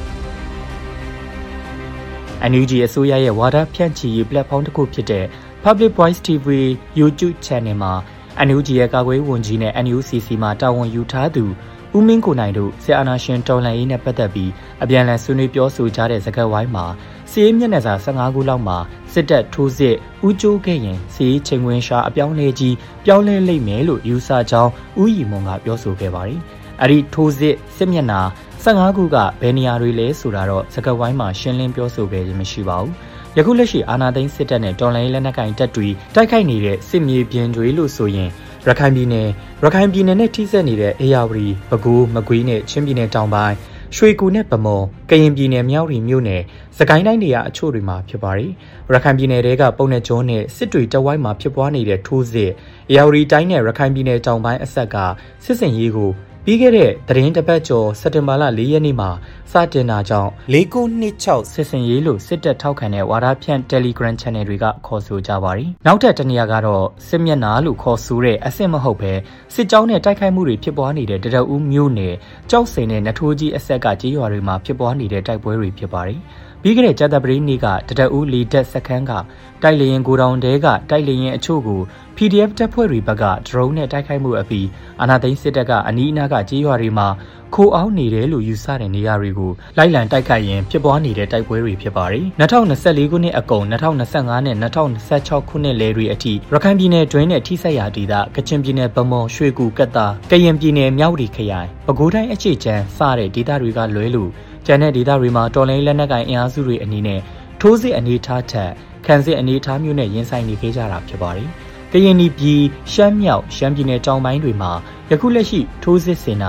အန်ယူဂျီအစိုးရရဲ့ဝါဒဖြန့်ချီရေး platform တစ်ခုဖြစ်တဲ့ Public Voice တီ ဗီ YouTube Channel မှာ အန်ယူဂျီရဲ့ကာကွယ်ဝန်ကြီးနဲ့ အန်ယူစီစီ မှာတာဝန်ယူထားသူဦးမင်းကိုနိုင်တို့စစ်အာဏာရှင်တော်လှန်ရေးနဲ့ပတ်သက်ပြီးအပြန်အလှန်ဆွေးနွေးပြောဆိုကြတဲ့စကားဝိုင်းမှာစီးရေးမျက်နှာစာ၁၅ခုလောက်မှာစစ်တပ်ထိုးစစ်ဦးကျိုးခဲ့ရင်စီးရေးချိန်ဝင်ရှာအပြောင်းလဲကြီးပြောင်းလဲလိမ့်မယ်လို့ယူဆကြောင်းဦးရီမွန်ကပြောဆိုခဲ့ပါတယ်။အဲ့ဒီထိုးစစ်စစ်မျက်နှာ၁၅ခုကဘယ်နေရာတွေလဲဆိုတာတော့စကားဝိုင်းမှာရှင်းလင်းပြောဆိုခဲ့ခြင်းမရှိပါဘူး။ယခုလက်ရှိအာဏာသိမ်းစစ်တပ်နဲ့တော်လှန်ရေးလက်နက်ကိုင်တပ်တွေတိုက်ခိုက်နေတဲ့စစ်မြေပြင်တွေလို့ဆိုရင်ရခိုင်ပြည်နယ်ရခိုင်ပြည်နယ်နဲ့ထိစပ်နေတဲ့အေရဝတီပဲခူးမကွေးနဲ့ချင်းပြည်နယ်တောင်ပိုင်းရွှေကူနဲ့ဗမော်ကရင်ပြည်နယ်မြောက်ရီမြို့နယ်စကိုင်းတိုင်းနေရာအချို့တွေမှာဖြစ်ပါတယ်ရခိုင်ပြည်နယ်တွေကပုံနဲ့ကျုံးနဲ့စစ်တွေတဝိုင်းမှာဖြစ်ပွားနေတဲ့ထိုးစစ်အေရဝတီတိုင်းနဲ့ရခိုင်ပြည်နယ်တောင်ပိုင်းအဆက်ကစစ်စင်ရေးကိုပြီးခဲ့တဲ့သတင်းတစ်ပတ်ကျော်စက်တင်ဘာလ၄ရက်နေ့မှာစတင်တာကြောင့်၄၉၂၆စစ်စင်ရေးလို့စစ်တပ်ထောက်ခံတဲ့ဝါဒဖြန့် Telegram Channel တွေကခေါ်ဆိုကြပါတယ်။နောက်ထပ်တနေရာကတော့စစ်မျက်နှာလို့ခေါ်ဆိုတဲ့အဆင့်မဟုတ်ပဲစစ်ကြောင်းနဲ့တိုက်ခိုက်မှုတွေဖြစ်ပွားနေတဲ့တရဦးမြို့နယ်ကြောက်စိန်နဲ့နထိုးကြီးအဆက်ကကြေးရွာတွေမှာဖြစ်ပွားနေတဲ့တိုက်ပွဲတွေဖြစ်ပါတယ်။ပြီးခဲ့တဲ့ကြာသပတေးနေ့ကတရဦးလီတက်စခန်းကတိုက်လေရင်ကိုတောင်တဲကတိုက်လေရင်အချို့ကို ပီဒီအက်ဖ် တပ်ဖွဲ့တွေဘက်ကဒရုန်းနဲ့တိုက်ခိုက်မှုအပြီးအာဏာသိမ်းစစ်တပ်ကအနီးအနားကကြေးရွာတွေမှာခိုးအောင်နေတယ်လို့ယူဆတဲ့နေရာတွေကိုလိုက်လံတိုက်ခိုက်ရင်ဖြစ်ပွားနေတဲ့တိုက်ပွဲတွေဖြစ်ပါတယ်။၂၀၂၄ခုနှစ်အကုန်၂၀၂၅နဲ့၂၀၂၆ခုနှစ်လယ်တွေအထိရခိုင်ပြည်နယ်တွင်းနဲ့ထိစပ်ရာဒေသကချင်ပြည်နယ်ဗမော်ရွှေကူကတ်တာကရင်ပြည်နယ်မြောက်ရီခရိုင်ပဲခူးတိုင်းအခြေချမ်းစတဲ့ဒေသတွေကလွဲလို့ကျန်တဲ့ဒေသတွေမှာတော်လိုင်းလက်နက်ကိုင်အင်အားစုတွေအနေနဲ့ထိုးစစ်အနေထားထက်ခံစစ်အနေထားမျိုးနဲ့ရင်ဆိုင်နေခဲ့ကြတာဖြစ်ပါတယ်။ကရင်ပြည်ရှမ်းမြောက်ရှမ်းပြည်နယ်တောင်ပိုင်းတွေမှာယခုလက်ရှိထိုးစစ်ဆင်တာ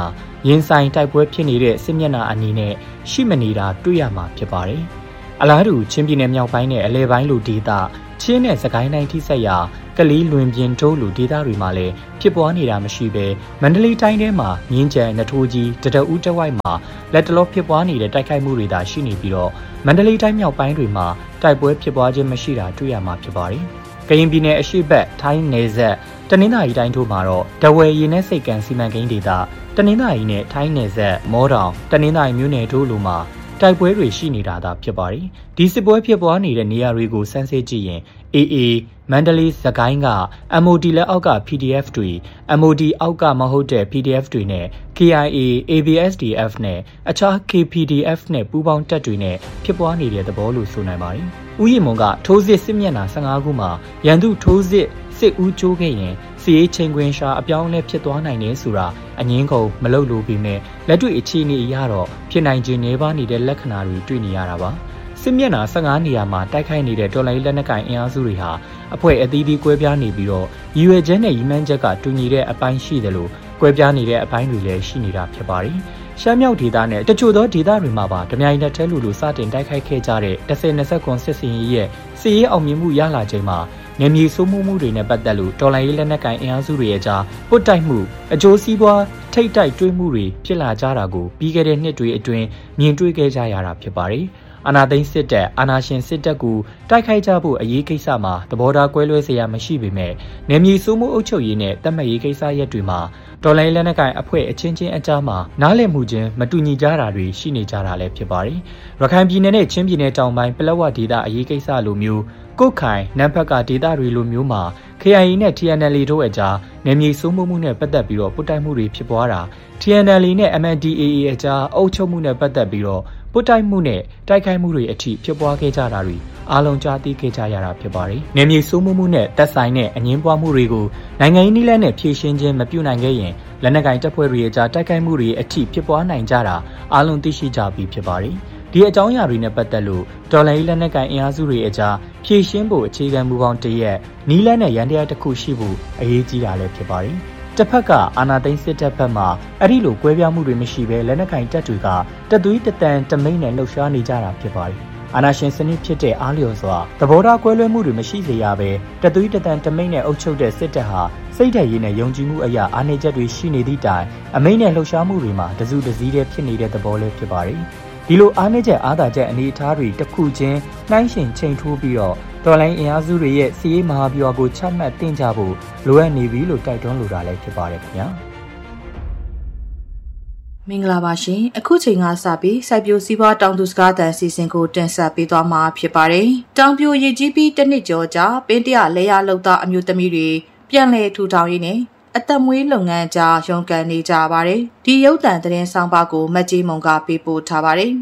ရင်ဆိုင်တိုက်ပွဲဖြစ်နေတဲ့စစ်မျက်နှာအနေနဲ့ရှိမနေတာတွေ့ရမှာဖြစ်ပါတယ်။အလားတူချင်းပြည်နယ်မြောက်ပိုင်းနဲ့အလဲပိုင်းလိုဒေသချင်းနဲ့စကိုင်းတိုင်းထိစက်ရာကလေးလွင်ပြင်တိုးလိုဒေသတွေမှာလည်းဖြစ်ပွားနေတာမရှိဘဲမန္တလေးတိုင်းထဲမှာမြင်းကြံနထိုးကြီးတတအူးတဝိုက်မှာလက်တလောဖြစ်ပွားနေတဲ့တိုက်ခိုက်မှုတွေသာရှိနေပြီးတော့မန္တလေးတိုင်းမြောက်ပိုင်းတွေမှာတိုက်ပွဲဖြစ်ပွားခြင်းမရှိတာတွေ့ရမှာဖြစ်ပါတယ်။ကရင်ပြည်နယ်အရှေ့ဘက်ထိုင်းနယ်စပ်တနင်္သာရီတိုင်းတို့မှာတော့တဝယ်ရင်းနဲ့စိတ်ကံစီမံကိန်းဒေသတနင်္သာရီနဲ့ထိုင်းနယ်စပ်မောတောင်တနင်္သာရီမြို့နယ်တို့လိုမှာတိုက်ပွဲတွေရှိနေတာသာဖြစ်ပါတယ်။ဒီစစ်ပွဲဖြစ်ပွားနေတဲ့နေရာတွေကိုစမ်းစစ်ကြည့်ရင် အေးအေး မန္တလေးစကိုင်းက အမ် အို ဒီ လက်အောက်က ပီ ဒီ အက်ဖ် တွေ အမ် အို ဒီ အောက်ကမဟုတ်တဲ့ ပီ ဒီ အက်ဖ် တွေနဲ့ ကေ အိုင် အေ အေ ဘီ အက်စ် ဒီ အက်ဖ် နဲ့အခြား ကေ ပီ ဒီ အက်ဖ် နဲ့ပူးပေါင်းတပ်တွေနဲ့ဖြစ်ပွားနေတဲ့သဘောလို့ဆိုနိုင်ပါတယ်။ဥယျာဉ်မွန်ကထိုးစစ်စစ်မျက်နှာ၁၅ခုမှာရန်သူထိုးစစ်စစ်ဦးကျိုးခဲ့ရင်စီရေးချိန်ခွင်ရှာအပြောင်းလဲဖြစ်သွားနိုင်တယ်ဆိုတာအငင်းကုန်မလုပ်လို့ပြီးမဲ့လက်တွေ့အခြေအနေအရတော့ဖြစ်နိုင်ခြင်းနေပါနေတဲ့လက္ခဏာတွေတွေ့နေရတာပါစစ်မျက်နှာ၁၅နေရာမှာတိုက်ခိုက်နေတဲ့တော်လိုင်းလက်နက်ကိုင်အင်အားစုတွေဟာအဖွဲ့အသီးသီးကွဲပြားနေပြီးတော့ရည်ရွယ်ချက်နဲ့ရည်မှန်းချက်ကတူညီတဲ့အပိုင်းရှိတယ်လို့ကွဲပြားနေတဲ့အပိုင်းတွေလည်းရှိနေတာဖြစ်ပါတယ်ရှမ်းမြောက်ဒေသနဲ့တချို့သောဒေသတွေမှာပါဓမြိုင်လက်ထဲလူလူစတင်တိုက်ခိုက်ခဲ့ကြတဲ့တစ်ဆယ်နှစ်ဆက်ကွန်စစ်စင်ရေးရဲ့စီရေးအောင်မြင်မှုရလာချိန်မှာနေမြေစိုးမိုးမှုတွေနဲ့ပတ်သက်လို့တော်လိုင်းရေးလက်နက်ကိုင်အင်အားစုတွေရဲ့ကြားပုတ်တိုက်မှုအကျိုးစီးပွားထိတ်တိုက်တွေးမှုတွေဖြစ်လာကြတာကိုပြီးခဲ့တဲ့နှစ်တွေအတွင်းမြင်တွေ့ခဲ့ကြရတာဖြစ်ပါတယ်။အာဏာသိမ်းစစ်တပ်အာဏာရှင်စစ်တပ်ကိုတိုက်ခိုက်ကြဖို့အရေးကိစ္စမှာသဘောထားကွဲလွဲစရာမရှိပေမဲ့နေမြေစိုးမိုးအုပ်ချုပ်ရေးနဲ့တတ်မှတ်ရေးကိစ္စရပ်တွေမှာတော်လိုင်းလက်နက်ကိုင်အဖွဲ့အချင်းချင်းအကြားမှာနားလည်မှုချင်းမတူညီကြတာတွေရှိနေကြတာလည်းဖြစ်ပါတယ်။ရခိုင်ပြည်နယ်နဲ့ချင်းပြည်နယ်တောင်ပိုင်းပလက်ဝဒေသအရေးကိစ္စလိုမျိုးကုတ်ခိုင်နမ်ဖက်ကဒေသတွေလိုမျိုးမှာ ကေ အိုင် အေ နဲ့ တီ အန် အယ်လ် အေ တို့အကြားနေမြေစိုးမိုးမှုနဲ့ပတ်သက်ပြီးတော့ပုတ်တိုက်မှုတွေဖြစ်ပွားတာ တီ အန် အယ်လ် အေ နဲ့ အမ် အန် ဒီ အေ အေ အကြားအုပ်ချုပ်မှုနဲ့ပတ်သက်ပြီးတော့ပုတ်တိုက်မှုနဲ့တိုက်ခိုက်မှုတွေအထိဖြစ်ပွားခဲ့ကြတာတွေအားလုံးကြားသိခဲ့ကြရတာဖြစ်ပါတယ်။နေမြေစိုးမိုးမှုနဲ့သက်ဆိုင်တဲ့အငင်းပွားမှုတွေကိုနိုင်ငံရေးနည်းလမ်းနဲ့ဖြေရှင်းခြင်းမပြုနိုင်ခဲ့ရင်လက်နက်ကိုင်တပ်ဖွဲ့တွေအကြားတိုက်ခိုက်မှုတွေအထိဖြစ်ပွားနိုင်ကြတာအားလုံးသိရှိကြပြီးဖြစ်ပါတယ်။ဒီအကြောင်းအရာတွေနဲ့ပတ်သက်လို့တော်လှန်ရေးလက်နက်ကိုင်အင်အားစုတွေအကြားဖြည့်ရှင်းဖို့အခြေခံမူပေါင်းတရက်နီးလန်းနဲ့ရန်တရားတစ်ခုရှိဖို့အရေးကြီးတာလည်းဖြစ်ပါတယ်။တစ်ဖက်ကအာဏာသိမ်းစစ်တပ်ဘက်မှအဲ့ဒီလိုကွဲပြားမှုတွေမရှိဘဲလက်နက်ကိုင်တပ်တွေကတသွေးတတန်တမိန်နဲ့လှုပ်ရှားနေကြတာဖြစ်ပါတယ်။အာဏာရှင်စနစ်ဖြစ်တဲ့အားလျော်စွာသဘောထားကွဲလွဲမှုတွေမရှိစေရဘဲတသွေးတတန်တမိန်နဲ့အုပ်ချုပ်တဲ့စစ်တပ်ဟာစိတ်ဓာတ်ရည်နဲ့ယုံကြည်မှုအရာအားနည်းချက်တွေရှိနေသည့်တိုင်အမိန်နဲ့လှုပ်ရှားမှုတွေမှာတစုတစည်းတည်းဖြစ်နေတဲ့သဘောလည်းဖြစ်ပါတယ်။ဒီလိုအားနည်းချက်အားသာချက်အနေအထားတွေတစ်ခုချင်းနှိုင်းယှဉ်ချိန်ထိုးပြီးတော့တော်လိုင်းအင်အားစုတွေရဲ့စီးရေးမဟာဗျူဟာကိုချမှတ်တင်ကြဖို့လိုအပ်နေပြီလို့တိုက်တွန်းလိုတာလည်းဖြစ်ပါတယ်ခင်ဗျာမင်္ဂလာပါရှင်အခုချိန်ကစပြီးစိုက်ပျိုးစည်းပွားတောင်သူစကားသံစီစဉ်ကိုတင်ဆက်ပေးသွားမှာဖြစ်ပါတယ်တောင်ပြိုရည်ကြီးပြီးတစ်နှစ်ကျော်ကြာပင်းတရလဲရလောက်သားအမျိုးသမီးတွေပြန်လည်ထူထောင်ရင်းနဲ့အသက်မွေးလုပ်ငန်းကြားရုန်းကန်နေကြပါတယ်ဒီရုပ်သံသတင်းဆောင်ပါကိုမတ်ကြီးမုံကပေးပို့ထားပါတယ်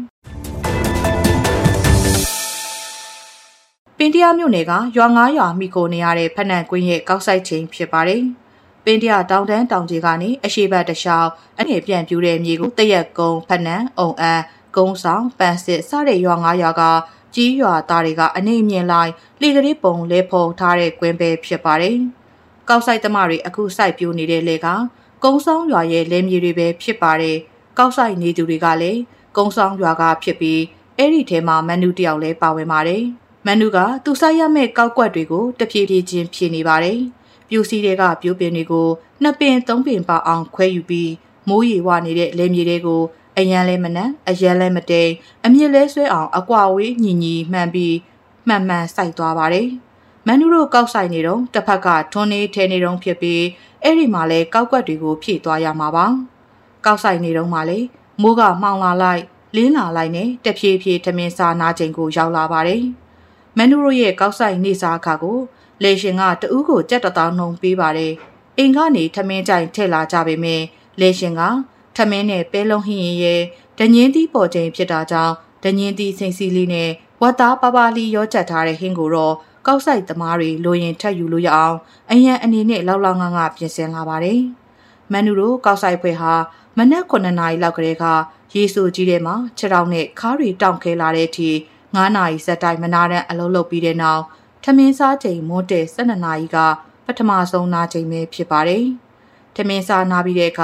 ပင်းတရမြို့နယ်ကရွာငါးရွာမိခိုနေရတဲ့ဖက်နက်ကွင်းရဲ့ကောက်ဆိုင်ချိန်ဖြစ်ပါတယ်ပင်းတရတောင်တန်းတောင်ကြီးကနေအရှိဘတ်တလျှောက်အငယ်ပြန့်ပြူတဲ့မြေကိုတရက်ကုန်းဖက်နက်အုံအန်းကုန်းဆောင်ပန်းစစ်စတဲ့ရွာငါးရွာကကြီးရွာသားတွေကအနေမြင်လိုက်လေကလေးပုံလဲဖုံထားတဲ့ကွင်းပဲဖြစ်ပါတယ်ကောက်ဆိုင်သမားတွေအခုစိုက်ပြိုနေတဲ့လေကကုန်းဆောင်ရွာရဲ့လယ်မြေတွေပဲဖြစ်ပါတယ်ကောက်ဆိုင်နေသူတွေကလည်းကုန်းဆောင်ရွာကဖြစ်ပြီးအဲ့ဒီထဲမှာမန်နူတယောက်လည်းပါဝင်ပါတယ်မန်နူကသူစိုက်ရမယ့်ကောက်ကွက်တွေကိုတဖြည်းဖြည်းချင်းဖြည့်နေပါတယ်ပြူစီတွေကပြိုးပင်တွေကိုနှစ်ပင်သုံးပင်ပါအောင်ခွဲယူပြီးမိုးရေဝနေတဲ့လယ်မြေတွေကိုအရန်လဲမနက်အရန်လဲမတိန်အမြင့်လဲဆွဲအောင်အကွာဝေးညီညီမှန်ပြီးမှန်မှန်စိုက်သွားပါတယ်မန်နူတို့ကောက်ဆိုင်နေတော့တစ်ဖက်ကထွန်းနေထဲနေတော့ဖြစ်ပြီးအဲ့ဒီမှာလဲကောက်ကွက်တွေကိုဖြည့်သွားရမှာပါကောက်ဆိုင်နေတော့မှလဲမိုးကမှောင်လာလိုက်လင်းလာလိုက်နဲ့တဖြည်းဖြည်းထမင်းစားနာချိန်ကိုရောက်လာပါတယ်မန်နူတို့ရဲ့ကောက်ဆိုင်နေစားအခါကိုလေရှင်ကတဦးကိုကြက်တသောင်းနှုံပေးပါတယ်အိမ်ကနေထမင်းကြိုင်ထည့်လာကြပေမဲ့လေရှင်ကထမင်းနဲ့ပဲလုံးဟင်းရဲ့ဒညင်းသီးပေါ်ချိန်ဖြစ်တာကြောင့်ဒညင်းသီးစိမ့်စီလေးနဲ့ဝတ်သားပါပါလီရောချက်ထားတဲ့ဟင်းကိုတော့ကောက်ဆိုင်သမားတွေလိုရင်ထက်ယူလို့ရအောင်အရန်အနေနဲ့လောက်လောက်ငါငါပြင်ဆင်လာပါတယ်မန်နူတို့ကောက်ဆိုင်ဖွဲ့ဟာမနက်ခုနှစ်နာရီလောက်ကလေးကရေဆိုကြီးထဲမှာခြေထောက်နဲ့ခါးတွေတောင့်ခဲလာတဲ့အထိငါးနာရီစက်တိုင်းမနာတဲ့အလုံးလုပ်ပြီးတဲ့နောက်ထမင်းစားချိန်မိုးတဲ့၁၂နာရီကပထမဆုံးနာချိန်ပဲဖြစ်ပါတယ်ထမင်းစားနာပြီးတဲ့အခါ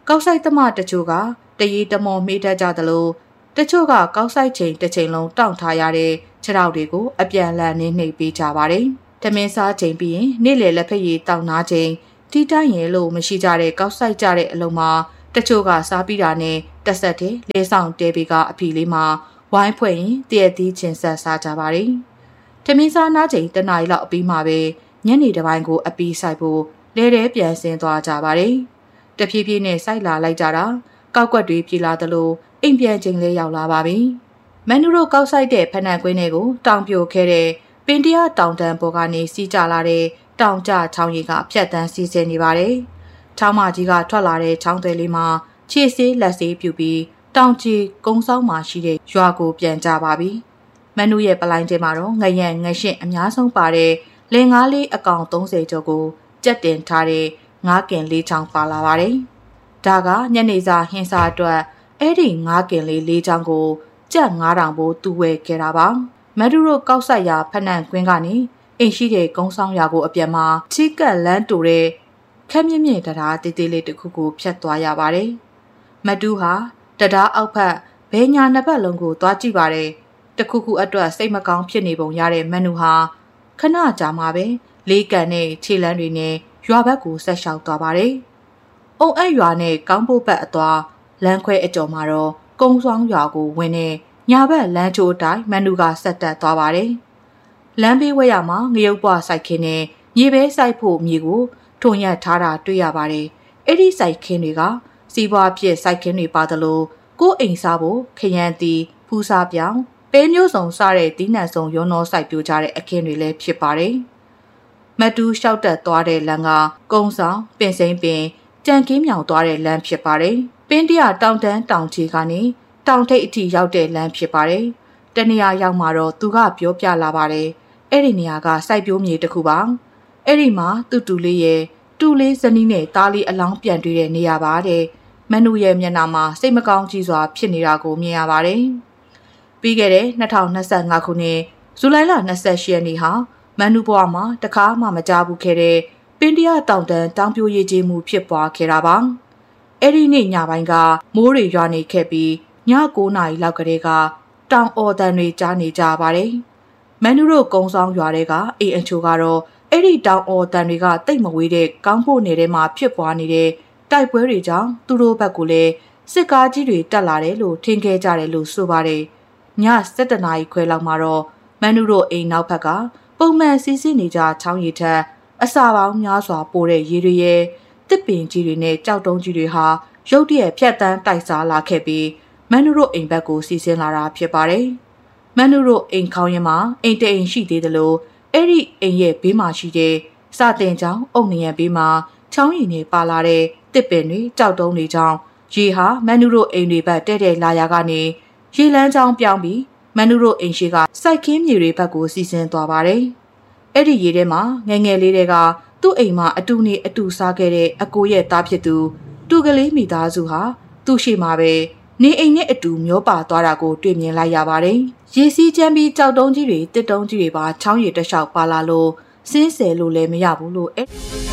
ကောက်ဆိုင်သမားတချို့ကတရီတမော်မေးတတ်ကြသလိုတချို့ကကောက်ဆိုင်ချိန်တစ်ချိန်လုံးတောင့်ထားရတဲ့ခြေထောက်တွေကိုအပြန်လန်နှိမ့်နှိပ်ပေးကြပါတယ်။တမင်းစားချိန်ပြီးရင်နေ့လယ်လက်ဖက်ရည်တောက်နာချိန်တီးတိုင်းရဲလို့မရှိကြတဲ့ကောက်ဆိုင်ကြတဲ့အလုံးမှာတချို့ကစားပြီးတာနဲ့တက်ဆက်တဲ့လဲဆောင်တဲပေကအဖီလေးမှာဝိုင်းဖွဲ့ရင်တည့်ရည်ချင်းဆက်စားကြပါတယ်။တမင်းစားနားချိန်တနားရီလောက်အပြီးမှာပဲညနေတစ်ပိုင်းကိုအပီးဆိုင်ဖို့လဲတဲပြန်ဆင်းသွားကြပါတယ်။တဖြည်းဖြည်းနဲ့စိုက်လာလိုက်ကြတာကောက်ကွက်တွေပြေလာသလိုအိမ်ပြန်ချိန်လေးရောက်လာပါပြီ။မန်နူတို့ကောက်ဆိုင်တဲ့ဖနက်ကွင်းတွေကိုတောင်ပြိုခဲ့တဲ့ပင်တရတောင်တန်းပေါ်ကနေစီးကြလာတဲ့တောင်ကျချောင်းကြီးကဖြတ်တန်းစီးဆင်းနေပါတယ်။ချောင်းမကြီးကထွက်လာတဲ့ချောင်းတွေလေးမှာခြေဆေးလက်ဆေးပြူပြီးတောင်ကြီးကုန်းဆောင်မှာရှိတဲ့ရွာကိုပြန်ကြပါပြီ။မန်နူရဲ့ပလိုင်းထဲမှာတော့ငရံငရှင့်အများဆုံးပါတဲ့လင်ငါးလေးအကောင်သုံးဆယ်ကျော်ကိုကြက်တင်ထားတဲ့ငါးကင်လေးချောင်းပါလာပါတယ်။ဒါကညနေစာဟင်းစာအတွက်အဲ့ဒီငါးကင်လေးလေးချောင်းကိုကြက်ငါးတောင်ပိုးတူဝဲခဲ့တာပါ။မန်နူတို့ကောက်ဆက်ရာဖနန်ကွင်းကနေအိမ်ရှိတဲ့ကုန်းဆောင်ရွာကိုအပြတ်မှာချီကက်လန်းတူတဲ့ခက်မြင့်မြင့်တရားတေးသေးလေးတစ်ခုကိုဖြတ်သွားရပါတယ်။မတူးဟာတရားအောက်ဖက်ဘဲညာနှစ်ပတ်လုံးကိုသွားကြည့်ပါတယ်။တခုခုအတွက်စိတ်မကောင်းဖြစ်နေပုံရတဲ့မန်နူဟာခဏကြာမှပဲလေးကန်နဲ့ခြေလန်းတွေနဲ့ရွာဘက်ကိုဆက်လျှောက်သွားပါတယ်။အုံအဲ့ရွာနဲ့ကောင်းဖို့ဘက်အသွားလမ်းခွဲအကျော်မှာတော့ကုန်းဆောင်ရွာကိုဝင်နေညာဘက်လမ်းချိုးတိုင်းမန်နူကဆက်တက်သွားပါတယ်။လမ်းဘေးဝဲရမှာငရုတ်ပွားစိုက်ခင်းနဲ့မြေပဲစိုက်ဖို့မြေကိုထုံရက်ထားတာတွေ့ရပါတယ်။အဲ့ဒီစိုက်ခင်းတွေကစီးပွားဖြစ်စိုက်ခင်းတွေပါသလိုကိုယ်အိမ်စားဖို့ခရမ်းတီဖူးစားပြောင်းပဲမျိုးစုံစားတဲ့တီးနှံစုံရောနှောစိုက်ပြိုကြတဲ့အခင်းတွေလည်းဖြစ်ပါတယ်။မတူးလျှောက်တက်သွားတဲ့လမ်းကကုန်းဆောင်ပင်စိမ့်ပင်ကြံကင်းမြောင်သွားတဲ့လမ်းဖြစ်ပါတယ်။ပင်းတရတောင်တန်းတောင်ချီကနေတောင်ထိပ်အထိရောက်တဲ့လမ်းဖြစ်ပါတယ်။တနေရာရောက်မှာတော့သူကပြောပြလာပါတယ်။အဲ့ဒီနေရာကစိုက်ပျိုးမြေတစ်ခုပါ။အဲ့ဒီမှာတူတူလေးရဲ့တူလေးဇနီးနဲ့သားလေးအလောင်းပြန်တွေ့တဲ့နေရာပါတဲ့။မန်နူရဲ့မျက်နှာမှာစိတ်မကောင်းကြီးစွာဖြစ်နေတာကိုမြင်ရပါတယ်။ပြီးခဲ့တဲ့နှစ်ထောင်နှစ်ဆယ့်ငါခုနှစ်ဇူလိုင်လ၂၈ရက်နေ့ဟာမန်နူဘွားမှာတခါမှမကြားဘူးခဲ့တဲ့ပင်တရတောင်တန်းတောင်ပြိုရည်ကြီးမှုဖြစ်ပွားခဲ့တာပါ။အဲ့ဒီနေ့ညပိုင်းကမိုးတွေရွာနေခဲ့ပြီးည၉နာရီလောက်ကတည်းကတောင်အော်တန်တွေကြားနေကြပါတယ်။မန်နူတို့ကုန်းဆောင်ရွာတွေကအိမ်အချို့ကတော့အဲ့ဒီတောင်အော်တန်တွေကတိတ်မဝေးတဲ့ကောင်းဖို့နယ်ထဲမှာဖြစ်ပွားနေတဲ့တိုက်ပွဲတွေကြောင့်သူတို့ဘက်ကလည်းစစ်ကားကြီးတွေတက်လာတယ်လို့ထင်ခဲ့ကြတယ်လို့ဆိုပါတယ်။ည၁၁နာရီခွဲလောက်မှာတော့မန်နူတို့အိမ်နောက်ဘက်ကပုံမှန်စီးဆင်းနေကြချောင်းရည်ထက်အစာပေါင်းများစွာပိုတဲ့ရေတွေရဲ့တစ်ပင်ကြီးတွေနဲ့ကြောက်တုံးကြီးတွေဟာရုတ်တရက်ဖြတ်တန်းတိုက်စားလာခဲ့ပြီးမန်နူတို့အိမ်ဘက်ကိုစီးဆင်းလာတာဖြစ်ပါတယ်။မန်နူတို့အိမ်ခေါင်းရင်းမှာအိမ်တအိမ်ရှိသေးတယ်လို့အဲ့ဒီအိမ်ရဲ့ဘေးမှာရှိတဲ့စာတင်ချောင်းအုတ်နရံဘေးမှာချောင်းရည်နဲ့ပါလာတဲ့တစ်ပင်တွေကြောက်တုံးတွေကြောင့်ရေဟာမန်နူတို့အိမ်တွေဘက်တဲ့တဲ့လာရာကနေရေလန်းချောင်းပြောင်းပြီးမန်နူတို့အိမ်ရှိကစိုက်ခင်းမြေတွေဘက်ကိုစီးဆင်းသွားပါတယ်။အဲ့ဒီရေထဲမှာငယ်ငယ်လေးတွေကသူ့အိမ်မှာအတူနေအတူစားခဲ့တဲ့အကိုရဲ့သားဖြစ်သူတူကလေးမိသားစုဟာသူ့ရှိမှာပဲနေအိမ်နဲ့အတူမျောပါသွားတာကိုတွေ့မြင်လိုက်ရပါတယ်။ရေစီးချမ်းပြီးကြောက်တုံးကြီးတွေတစ်တုံးကြီးတွေပါချောင်းရည်တစ်လျှောက်ပါလာလို့စင်းဆယ်လို့လည်းမရဘူးလို့အဲ့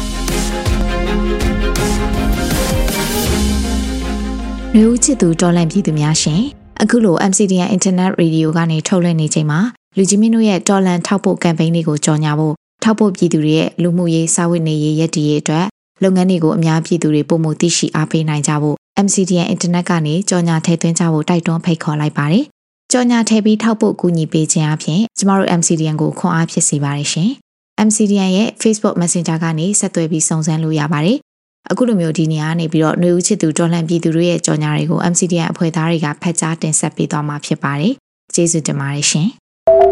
လူဦးချစ်သူတော်လန့်ပြည်သူများရှင်အခုလို M C D N Internet Radio ကနေထုတ်လွှင့်နေချိန်မှာလူကြီးမင်းတို့ရဲ့တော်လန့်ထောက်ပို့ campaign လေးကိုကြော်ညာဖို့ထောက်ပို့ပြည်သူတွေရဲ့လူမှုရေးစာဝတ်နေရေးရည်တည်ရေးအတွက်လုပ်ငန်းတွေကိုအများပြည်သူတွေပုံမှုသိရှိအားပေးနိုင်ကြဖို့ M C D N Internet ကနေကြော်ညာထည့်သွင်းကြဖို့တိုက်တွန်းဖိတ်ခေါ်လိုက်ပါတယ်။ကြော်ညာထည့်ပြီးထောက်ပို့ကူညီပေးခြင်းအပြင်ကျမတို့ M C D N ကိုခွန်အားဖြစ်စေပါတယ်ရှင်။ M C D N ရဲ့ Facebook Messenger ကနေဆက်သွယ်ပြီးစုံစမ်းလို့ရပါတယ်။အခုလိုမျိုးဒီနေရာကနေပြီးတော့ຫນွေဦးချစ်သူတော်လှန်ပြည်သူတွေရဲ့ကြော်ညာတွေကို M C D N အဖွဲ့သားတွေကဖတ်ကြားတင်ဆက်ပေးသွားမှာဖြစ်ပါတယ်။ကျေးဇူးတင်ပါတယ်ရှင်။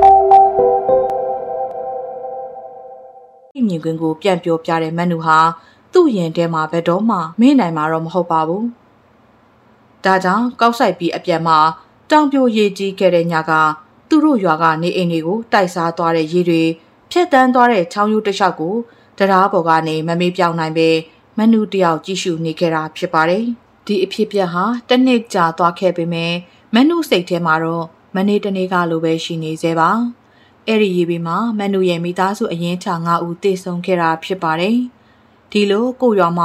မြင်ကွင်းကိုပြန်ပြောပြတဲ့မန်နူဟာသူ့ရင်ထဲမှာဘယ်တော့မှမင်းနိုင်မှာတော့မဟုတ်ပါဘူး။ဒါကြောင့်ကောက်ဆိုင်ပြီးအပြန်မှာတောင်ပြိုရေကြီးခဲ့တဲ့ညကသူတို့ရွာကနေအိမ်တွေကိုတိုက်စားသွားတဲ့ရေတွေဖြတ်တန်းသွားတဲ့ချောင်းရိုးတစ်လျှောက်ကိုတရားပေါ်ကနေမမေးပြောင်းနိုင်ပဲမန်နူတယောက်ကြည့်ရှုနေခဲ့တာဖြစ်ပါတယ်။ဒီအဖြစ်ပြက်ဟာတစ်နှစ်ကြာသွားခဲ့ပေမဲ့မန်နူစိတ်ထဲမှာတော့မနေ့တနေ့ကလိုပဲရှိနေသေးပါ။အဲ့ဒီရေဘေးမှာမန်နူရဲ့မိသားစုအရင်ချငါးဦးတေဆုံးခဲ့တာဖြစ်ပါတယ်။ဒီလိုကိုရွာမှာ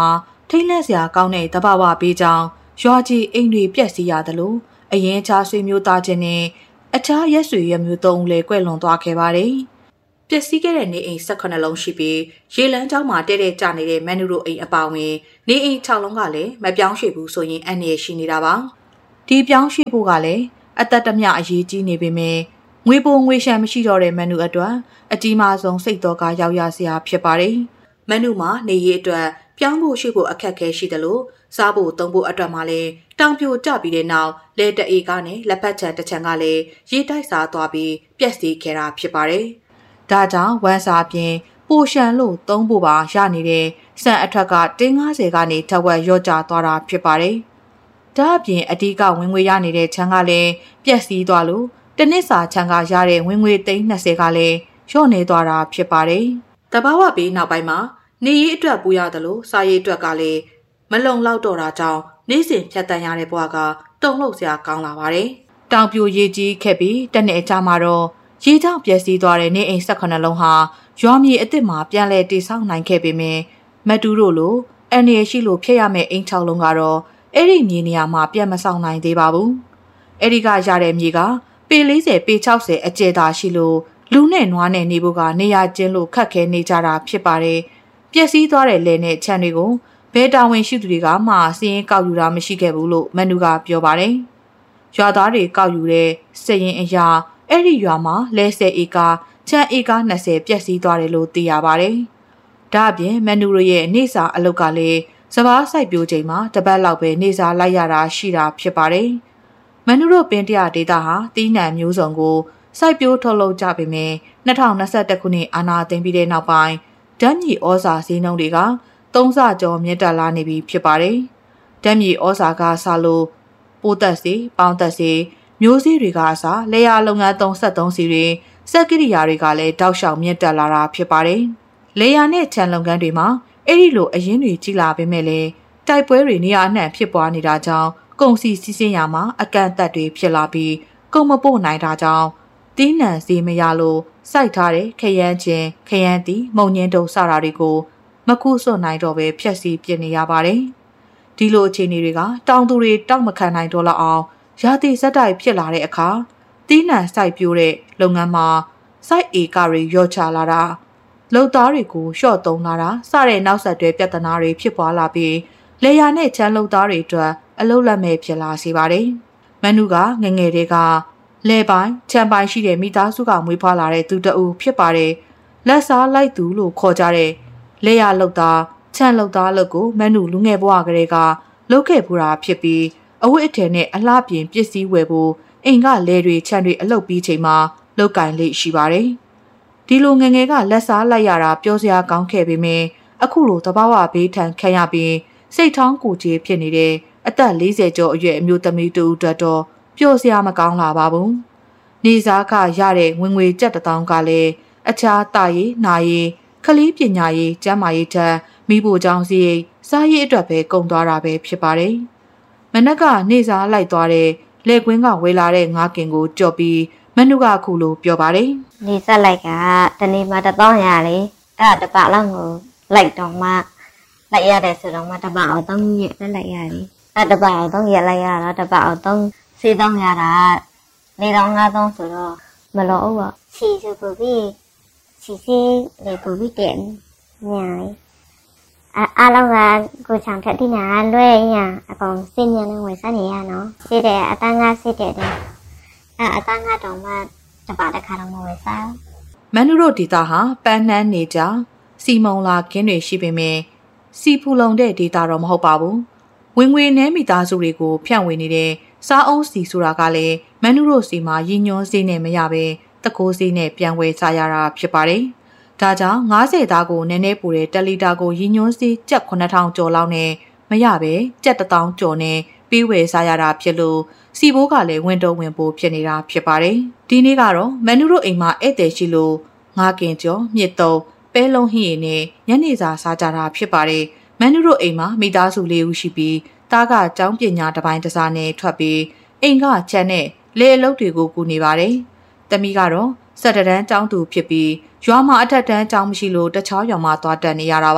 ထိတ်လန့်စရာကောင်းတဲ့တဘာဝပေးကြောင်းရွာကြီးအိမ်တွေပြက်စီးရတယ်လို့အရင်ချာဆွေမျိုးသားချင်းနဲ့အခြားရက်ဆွေရမျိုးသုံးဦးလည်းကွဲလွန်သွားခဲ့ပါတယ်။ပျက်စီးခဲ့တဲ့နေအိမ်၁၈လုံးရှိပြီးရေလန်းကျောင်းမှာတဲတဲကျနေတဲ့မန်နူတို့အိမ်အပါဝင်နေအိမ်၆လုံးကလည်းမပြောင်းရွှေ့ဘူးဆိုရင်အန္တရာယ်ရှိနေတာပါ။ဒီပြောင်းရွှေ့ဖို့ကလည်းအသက်တမျှအရေးကြီးနေပေမဲ့ငွေပိုငွေရှမ်းမရှိတော့တဲ့မန်နူအတွက်အကြီးမားဆုံးစိတ်တော်ကရောက်ရစရာဖြစ်ပါတယ်။မန်နူမှာနေရေးအတွက်ပြောင်းဖို့ရှိဖို့အခက်အခဲရှိတယ်လို့စားဖို့သုံးဖို့အတွက်မှလည်းတောင်ပြိုကျပြီးတဲ့နောက်လက်တအေကနဲ့လက်ဖက်ချံတစ်ချံကလည်းရေတိုက်စားသွားပြီးပျက်စီးခဲ့တာဖြစ်ပါတယ်။ဒါကြောင့်ဝမ်းစာပြင်ပိုရှန်လို့သုံးဖို့ပါရနေတဲ့စံအထက်ကတင်း၅၀ကနေထက်ဝက်ရော့ကျသွားတာဖြစ်ပါတယ်။ဒါအပြင်အဓိကဝင်ငွေရနေတဲ့ချံကလည်းပျက်စီးသွားလို့တနစ်စာချံကရတဲ့ဝင်ငွေသိန်း၂၀ကလည်းလျော့နေသွားတာဖြစ်ပါတယ်။တဘာဝဘေးနောက်ပိုင်းမှာနေရေးအတွက်ပူရတယ်လို့စားရေးအတွက်ကလည်းမလုံလောက်တော့တာကြောင့်နေ့စဉ်ဖြတ်တန်းရတဲ့ဘဝကတုံ့လောက်စရာကောင်းလာပါတယ်။တောင်ပြိုရေကြီးခဲ့ပြီးတနေ့အကြာမှာတော့ရေကြောင့်ပျက်စီးသွားတဲ့နေအိမ်၁၈လုံးဟာရွာမြေအစ်စ်မှာပြန်လည်တည်ဆောက်နိုင်ခဲ့ပေမဲ့မတူတို့လိုအန်ရရှိလို့ဖျက်ရမယ့်အိမ်၆လုံးကတော့အဲ့ဒီမြေနေရာမှာပြန်မဆောင်နိုင်သေးပါဘူး။အဲ့ဒီကရတဲ့မြေကပေ၄၀ပေ၆၀အကျယ်သာရှိလို့လူနဲ့နွားနဲ့နေဖို့ကနေရာကျင်းလို့ခက်ခဲနေကြတာဖြစ်ပါတယ်။ပျက်စီးသွားတဲ့လယ်နဲ့ခြံတွေကိုဘဲတာဝန်ရှိသူတွေကမှစီးရင်ကောက်ယူတာမရှိခဲ့ဘူးလို့မန်နူကပြောပါတယ်။ရွာသားတွေကောက်ယူတဲ့စည်ရင်အရာအဲ့ဒီရွာမှာလဲဆယ်ဧကခြံဧက၂၀ပျက်စီးသွားတယ်လို့သိရပါတယ်။ဒါအပြင်မန်နူရဲ့နေစာအလုပ်ကလည်းစပားစိုက်ပျိုးချိန်မှာတပတ်လောက်ပဲနေစာလိုက်ရတာရှိတာဖြစ်ပါတယ်။မန်နူတို့ပင်တရဒေတာဟာတီးနှံမျိုးစုံကိုစိုက်ပျိုးထုတ်လုပ်ကြပေမဲ့၂၀၂၁ခုနှစ်အာဏာသိမ်းပြီးတဲ့နောက်ပိုင်းဓာတ်မြေဩဇာဈေးနှုန်းတွေကသုံးဆကျော်မြင့်တက်လာနေပြီဖြစ်ပါတယ်။ဓာတ်မြေဩဇာကဆလို့ပိုးသက်စီပေါင်းသက်စီမျိုးစေ့တွေကအစားလေယာလုပ်ငန်းသုံးဆက်သုံးစီတွေစက်ကိရိယာတွေကလည်းတောက်လျှောက်မြင့်တက်လာတာဖြစ်ပါတယ်။လေယာနဲ့ခြံလုပ်ငန်းတွေမှာအဲ့ဒီလိုအရင်းတွေကြီးလာပေမဲ့လည်းတိုက်ပွဲတွေနေရာအနှံ့ဖြစ်ပွားနေတာကြောင့်ကုန်စည်စီးဆင်းရာမှာအကန့်အသတ်တွေဖြစ်လာပြီးကုန်မပို့နိုင်တာကြောင့်တီးနှံစီမရလို့စိုက်ထားတဲ့ခရမ်းချင်းခရမ်းတီမုံညင်းတုံစတာတွေကိုမကူးစွန့်နိုင်တော့ပဲဖျက်ဆီးပြစ်နေရပါတယ်။ဒီလိုအခြေအနေတွေကတောင်သူတွေတောက်မခံနိုင်တော့လောက်အောင်ရာသီစက်တိုက်ဖြစ်လာတဲ့အခါတီးနှံစိုက်ပျိုးတဲ့လုပ်ငန်းမှာစိုက်ဧကတွေရော့ချလာတာလုပ်သားတွေကိုရှော့သုံးလာတာစတဲ့နောက်ဆက်တွဲပြဿနာတွေဖြစ်ပွားလာပြီးလေယာနဲ့ချမ်းလုပ်သားတွေအတွက်အလုတ်လက်မဲ့ဖြစ်လာစေပါတယ်။မန်နူကငငယ်တွေကလဲပိုင်းချမ်းပိုင်းရှိတဲ့မိသားစုကမွေးဖွားလာတဲ့သူတအူဖြစ်ပါတယ်။လက်စားလိုက်သူလို့ခေါ်ကြတဲ့လေယာလုပ်သားချမ်းလုပ်သားလုပ်ကိုမန်နူလူငယ်ဘဝကလေးကလုပ်ခဲ့ပူတာဖြစ်ပြီးအဝတ်အထည်နဲ့အလှပြင်ပစ္စည်းဝယ်ဖို့အိမ်ကလဲတွေချမ်းတွေအလုပ်ပြီးချိန်မှာလောက်ကင်လေးရှိပါတယ်။ဒီလိုငငယ်ကလက်စားလိုက်ရတာပြောစရာကောင်းခဲ့ပေမဲ့အခုလိုတဘာဝဘေးထန်ခံရပြီးစိတ်ထောင်းကိုကြီးဖြစ်နေတဲ့အသက်၄၀ကျော်အရွယ်အမျိုးသမီးတူအတွက်တော့ပျော်စရာမကောင်းလာပါဘူး။နေစားခရတဲ့ဝင်ငွေကြက်တထောင်ကလည်းအခြားတာရေးနာရေးခလေးပညာရေးကျန်းမာရေးထက်မိဖို့ကြောင့်စီစားရေးအတွက်ပဲကုန်သွားတာပဲဖြစ်ပါတယ်။မနက်ကနေစားလိုက်သွားတဲ့လက်ကွင်းကဝေလာတဲ့ငါးကင်ကိုကြော်ပြီးမနုကခုလိုပြောပါတယ်။နေစားလိုက်ကတနေ့မှတစ်သောင်းရလေအဲ့တပတ်လောက်ကိုလိုက်တော့မှလိုက်ရတယ်ဆိုတော့မှတပတ်အောင်သုံးရက်နဲ့လိုက်ရတယ်။အဲ့တပတ်အောင်သုံးရက်လိုက်ရတော့တပတ်အောင်သုံးစေးသုံးရတာနေတော့ငါးသုံးဆိုတော့မလို့ပေါ့။စီဆိုပူပြီးစီစီလေပူပြီးတဲ့ညာအားလုံးကကိုချောင်ထက်တိနာလွဲရအကောင်စင်းညနေဝင်စနေရနော်စစ်တဲ့အတန်းကားစစ်တဲ့တဲ့အဲအတန်းကားတော့မှတပါတခါတော့မဝင်စားမန်နူတို့ဒေတာဟာပန်းနှန်းနေကြစီမုံလာခင်းတွေရှိပေမဲ့စီဖူလုံတဲ့ဒေတာတော့မဟုတ်ပါဘူးဝင်ငွေနှဲမိသားစုတွေကိုဖြန့်ဝေနေတဲ့စားအုံးစီဆိုတာကလည်းမန်နူတို့စီမှာရည်ညွှန်းစေးနဲ့မရပဲတကိုးစေးနဲ့ပြန်ဝယ်စားရတာဖြစ်ပါတယ်ဒါကြောင့်ငါးဆယ်သားကိုနည်းနည်းပူတဲ့တလီတာကိုရည်ညွှန်းစီကျပ်ခုနှစ်ထောင်ကျော်လောက်နဲ့မရပဲကျပ်တစ်သောင်းကျော်နဲ့ပေးဝယ်စားရတာဖြစ်လို့စီဘိုးကလည်းဝင်တော့ဝင်ပို့ဖြစ်နေတာဖြစ်ပါတယ်ဒီနေ့ကတော့မန်နူတို့အိမ်မှာဧည့်သည်ရှိလို့ငါးကင်ကျော်မြစ်တုံးပဲလုံးဟင်းရည်နဲ့ညနေစာစားကြတာဖြစ်ပါတယ်မန်နူတို့အိမ်မှာမိသားစုလေးဦးရှိပြီးသားကကျောင်းပညာတစ်ပိုင်းတစ်စားနဲ့ထွက်ပြီးအိမ်ကချမ်းနဲ့လေအလုပ်တွေကိုကူနေပါတယ်တမီကတော့စက်တန်းကျောင်းသူဖြစ်ပြီးရွာမှာအထက်တန်းကျောင်းမရှိလို့တခြားရွာမှာသွားတက်နေရတာပါ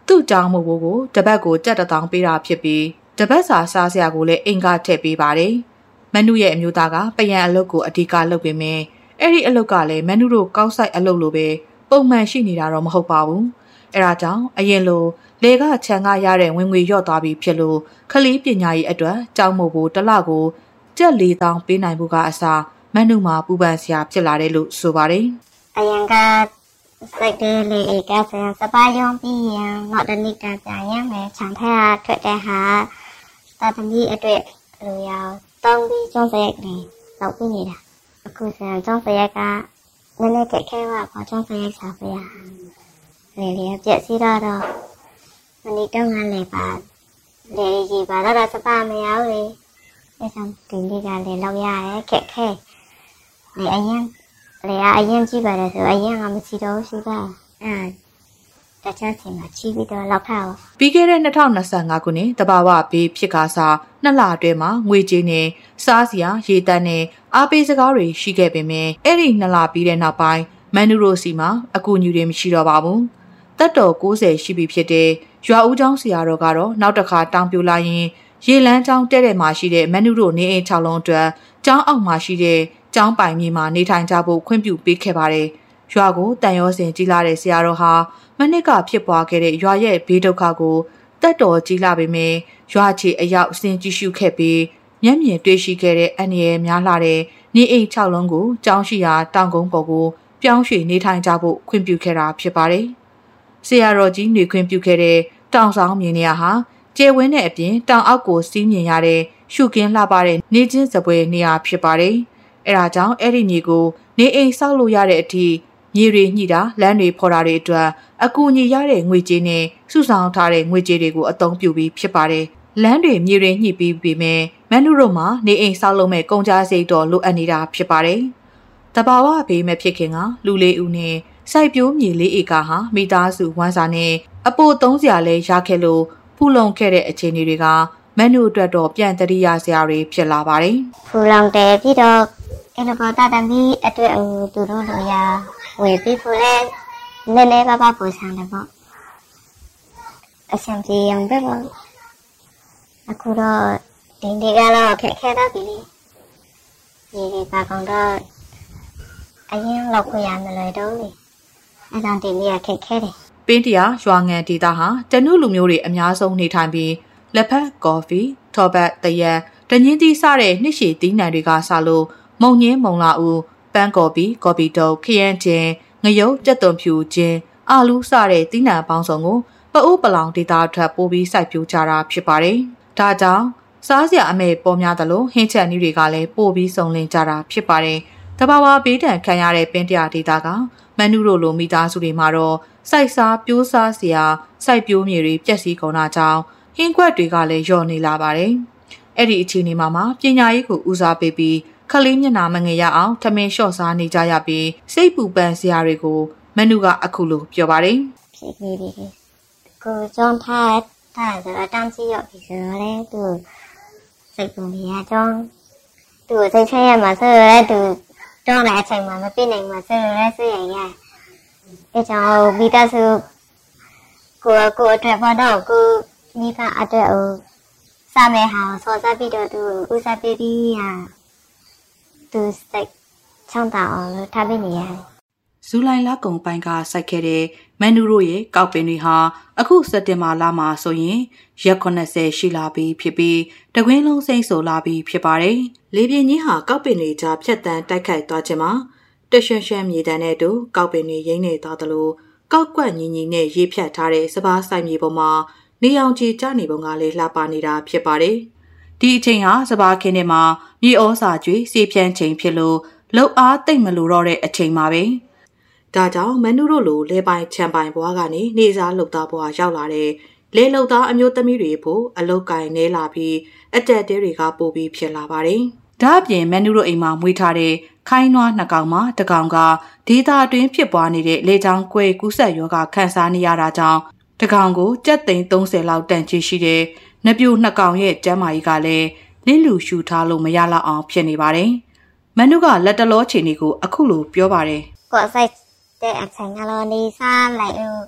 သူ့ကြောင့်မို့ကိုတပတ်ကိုကြက်တထောင်ပေးတာဖြစ်ပြီးတပတ်စာစားစရာကိုလည်းအိမ်ကထည့်ပေးပါတယ်မနုရဲ့အမျိုးသားကပယံအလုပ်ကိုအဓိကလုပ်ပေမဲ့အဲ့ဒီအလုပ်ကလည်းမနုတို့ကောက်ဆိုင်အလုပ်လိုပဲပုံမှန်ရှိနေတာတော့မဟုတ်ပါဘူးအဲ့ဒါကြောင့်အရင်လိုလေကခြံကရတဲ့ဝင်ငွေလျော့သွားပြီဖြစ်လို့ခလေးပညာရေးအတွက်ကြောင်းမို့ကိုတစ်လကိုကျပ်လေးသောင်းပေးနိုင်ဖို့ကအစားမနုမှာပူပန်စရာဖြစ်လာတယ်လို့ဆိုပါတယ်အရင်ကစိတ်တယ်လေကဆန်စပါယုံပြီးရင်တော့တနည်းကပြန်ရမယ်ခြံထက်ထွက်တဲ့ဟာတာသမီအတွက်လိုရအောင်တောင်းပြီးကျောင်းစရိုက်လေးလောက်ပြီးနေတာအခုဆန်ကျောင်းစရိုက်ကနည်းနည်းခက်ခဲပါပေါ့ကျောင်းစရိုက်စားပြရလေလေပြက်စီတော့တော့မနေ့တုန်းကလည်းပါလေကြီးပါတော့စပါမရဘူးလေအဲဆောင်တင်လေးကလည်းလောက်ရရဲခက်ခဲလေအရင်လေအရင်ကြည့်ပါလေဆိုအရင်ကမရှိတော့ရှိပါအဲတခြားစီမှာချီးပြီးတော့လောက်ထားအောင်ပြီးခဲ့တဲ့၂၀၂၅ခုနှစ်တဘာဝဘေးဖြစ်ခါစားနှစ်လအတွင်းမှာငွေကြေးနဲ့စားစရာရေတန်းနဲ့အားပေးစကားတွေရှိခဲ့ပေမဲ့အဲ့ဒီနှစ်လပြီးတဲ့နောက်ပိုင်းမန်နူရိုစီမှာအကူအညီတွေမရှိတော့ပါဘူးတက်တော်၉၀ရှိပြီဖြစ်တဲ့ရွာဦးကျောင်းဆရာတော်ကတော့နောက်တစ်ခါတောင်ပြိုလာရင်ရေလန်းကျောင်းတဲ့တဲ့မှာရှိတဲ့မန်နူရိုနေအိမ်၆လုံးအတွက်ကျောင်းအောက်မှာရှိတဲ့ကျောင်းပိုင်မြေမှာနေထိုင်ကြဖို့ခွင့်ပြုပေးခဲ့ပါတယ်ရွာကိုတန်ရောစင်ကြီးလာတဲ့ဆရာတော်ဟာမနစ်ကဖြစ်ပွားခဲ့တဲ့ရွာရဲ့ဘေးဒုက္ခကိုတက်တော်ကြီးလာပေမဲ့ရွာချီအရောက်စင်ကြည့်ရှုခဲ့ပြီးမျက်မြင်တွေ့ရှိခဲ့တဲ့အန္တရာယ်များလာတဲ့နေအိမ်၆လုံးကိုကျောင်းရှိရာတောင်ကုန်းပေါ်ကိုပြောင်းရွှေ့နေထိုင်ကြဖို့ခွင့်ပြုခဲ့တာဖြစ်ပါတယ်ဆရာတော်ကြီးနေခွင့်ပြုခဲ့တဲ့တောင်ဆောင်မြေနေရာဟာကျဲဝင်းတဲ့အပြင်တောင်အောက်ကိုစီးမြင်ရတဲ့ရှုကင်းလှပတဲ့နေချင်းစပွဲနေရာဖြစ်ပါတယ်အဲဒါကြောင့်အဲ့ဒီမြေကိုနေအိမ်ဆောက်လို့ရတဲ့အထိမြေတွေညှိတာလမ်းတွေဖော်တာတွေအတွက်အကူအညီရတဲ့ငွေကြေးနဲ့စုဆောင်ထားတဲ့ငွေကြေးတွေကိုအသုံးပြုပြီးဖြစ်ပါတယ်လမ်းတွေမြေတွေညှိပြီးပြီမဲ့မန်နုတို့မှာနေအိမ်ဆောက်လုပ်မဲ့ကုန်ကြစိတ်တော်လိုအပ်နေတာဖြစ်ပါတယ်တဘာဝဘေးမဲ့ဖြစ်ခင်ကလူလေးဦးနဲ့စိုက်ပျိုးမြေလေးဧကဟာမိသားစုဝမ်းစာနဲ့အပိုသုံးစရာလဲရခဲ့လို့ဖူလုံခဲ့တဲ့အခြေအနေတွေကမန်နုအတွက်တော့ပြန်တရိယာစရာတွေဖြစ်လာပါတယ်ဖူလုံတယ်ပြီးတော့အဲ့လိုပေါ်တာတမီအတွက်သူတို့လိုရဝယ်ပြီးဖို့လဲနည်းနည်းပါးပါးပူဆောင်တယ်ပေါ့အဆင်ပြေအောင်ပဲပေါ့အခုတော့ဒီဒီကတော့ခက်ခဲတော့ပြီဒီဒီပါကောင်တော့အရင်လောက်ခွင့်ရမလို့တော့လေအဲကြောင့်ဒီနေ့ခက်ခဲတယ်ပင်းတရာရွာငံဒေသဟာတနုလူမျိုးတွေအများဆုံးနေထိုင်ပြီးလက်ဖက်ကော်ဖီထော်ဘတ်တရက်တညင်းသီးစတဲ့နှစ်ရှည်သီးနှံတွေကစလို့မုံညင်းမုံလာဦးပန်းကော်ပီကော်ပီတုပ်ခရမ်းချင်းငရုတ်ကြက်သွန်ဖြူချင်းအာလူးစတဲ့သီးနှံပေါင်းစုံကိုပအိုးပလောင်ဒေသထပ်ပိုးပြီးစိုက်ပျိုးကြတာဖြစ်ပါတယ်။ဒါကြောင့်စားစရာအမဲပေါ်များသလိုဟင်းချက်နည်းတွေကလည်းပို့ပြီးစုံလင်ကြတာဖြစ်ပါတယ်။တဘာဝဘေးဒဏ်ခံရတဲ့ပင်းတရာဒေသကမန်နုတို့လိုမိသားစုတွေမှာတော့စိုက်စားပြိုးစားစရာစိုက်ပျိုးမြေတွေပျက်စီးကုန်တာကြောင့်ဟင်းကွက်တွေကလည်းလျော့နေလာပါတယ်။အဲ့ဒီအခြေအနေမှာမှပညာရေးကိုဦးစားပေးပြီးခလေးမျက်နှာမငယ်ရအောင်ထမင်းလျှော့စားနေကြရပြီးစိတ်ပူပန်စရာတွေကိုမနုကအခုလိုပြောပါတယ်ဖြစ်နေပြီကိုကျောင်းထားထားဆိုတော့တန်းစီရောက်ပြီဆိုတော့လေသူစိတ်ပူနေရကျောင်းသူစိတ်ချရမှာဆိုတော့သူကျောင်းလည်းအချိန်မှမပြည့်နိုင်မှာဆိုတော့ဆွေးရရအဲကြောင့်မိသားစုကိုကိုအတွက်ဘာတော့ကိုမိဘအတွက်ဟိုစာမဲဟာစောစားပြီးတော့သူဥစားပေးပြီးရသူစိတ်ချမ်းသာအောင်လို့ထားပေးနေရတယ်။ဇူလိုင်လကုန်ပိုင်းကစိုက်ခဲ့တဲ့မန်နူရိုရဲ့ကောက်ပင်တွေဟာအခုစက်တင်ဘာလမှာဆိုရင်ရက်ခုနှစ်ဆယ်ရှိလာပြီဖြစ်ပြီးတကွင်းလုံးစိမ့်ဆိုလာပြီဖြစ်ပါတယ်။လေပြင်းကြီးဟာကောက်ပင်တွေကြားဖြတ်တန်းတိုက်ခိုက်သွားခြင်းမှာတရွှန်ရွှန်မြေတန်းနဲ့တူကောက်ပင်တွေရိမ့်နေသွားသလိုကောက်ကွက်ညီညီနဲ့ရေးဖြတ်ထားတဲ့စပားဆိုင်မြေပေါ်မှာနေအောင်ကြီးကျနေပုံကလည်းလှပနေတာဖြစ်ပါတယ်။ဒီအချိန်ဟာစပားခင်းထဲမှာမြေဩစာကျွေးစေဖြန်းချိန်ဖြစ်လို့လှုပ်အားတိတ်မလို့တော့တဲ့အချိန်မှာပဲဒါကြောင့်မန်နုတို့လိုလဲပိုင်ချန်ပိုင်ဘွားကနေနေစားလှုပ်သားဘွားရောက်လာတဲ့လဲလှုပ်သားအမျိုးသမီးတွေဖို့အလုတ်ကင်နေလာပြီးအတက်တဲတွေကပို့ပြီးဖြစ်လာပါတယ်။ဒါအပြင်မန်နုတို့အိမ်မှာမွေးထားတဲ့ခိုင်းနွားနှစ်ကောင်မှာတစ်ကောင်ကဒေသအတွင်းဖြစ်ပွားနေတဲ့လေကြောင်းကွဲကူးဆက်ရောဂါခံစားနေရတာကြောင့်တစ်ကောင်ကိုကြက်သိန်းသုံးဆယ်လောက်တန်ချီရှိတဲ့နပြိုနှစ်ကောင်ရဲ့ကျန်းမာရေးကလည်းလင်းလူရှူထားလို့မရလောက်အောင်ဖြစ်နေပါတယ်။မန်နုကလက်တလောချိန်တွေကိုအခုလိုပြောပါတယ်။ကိုယ်ဆိုင်တဲ့အချိန်ကတော့နေစားလိုက်လို့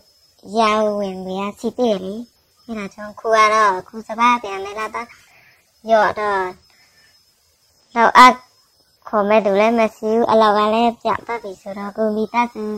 giàu quyền về xí tiền đi thế là trong khu à đó khu sa ba tiền này là ta dọ đó đâu ăn khổ mẹ tụi lên mẹ xíu à lâu à lên chạm ta thì sau đó cô mi ta từ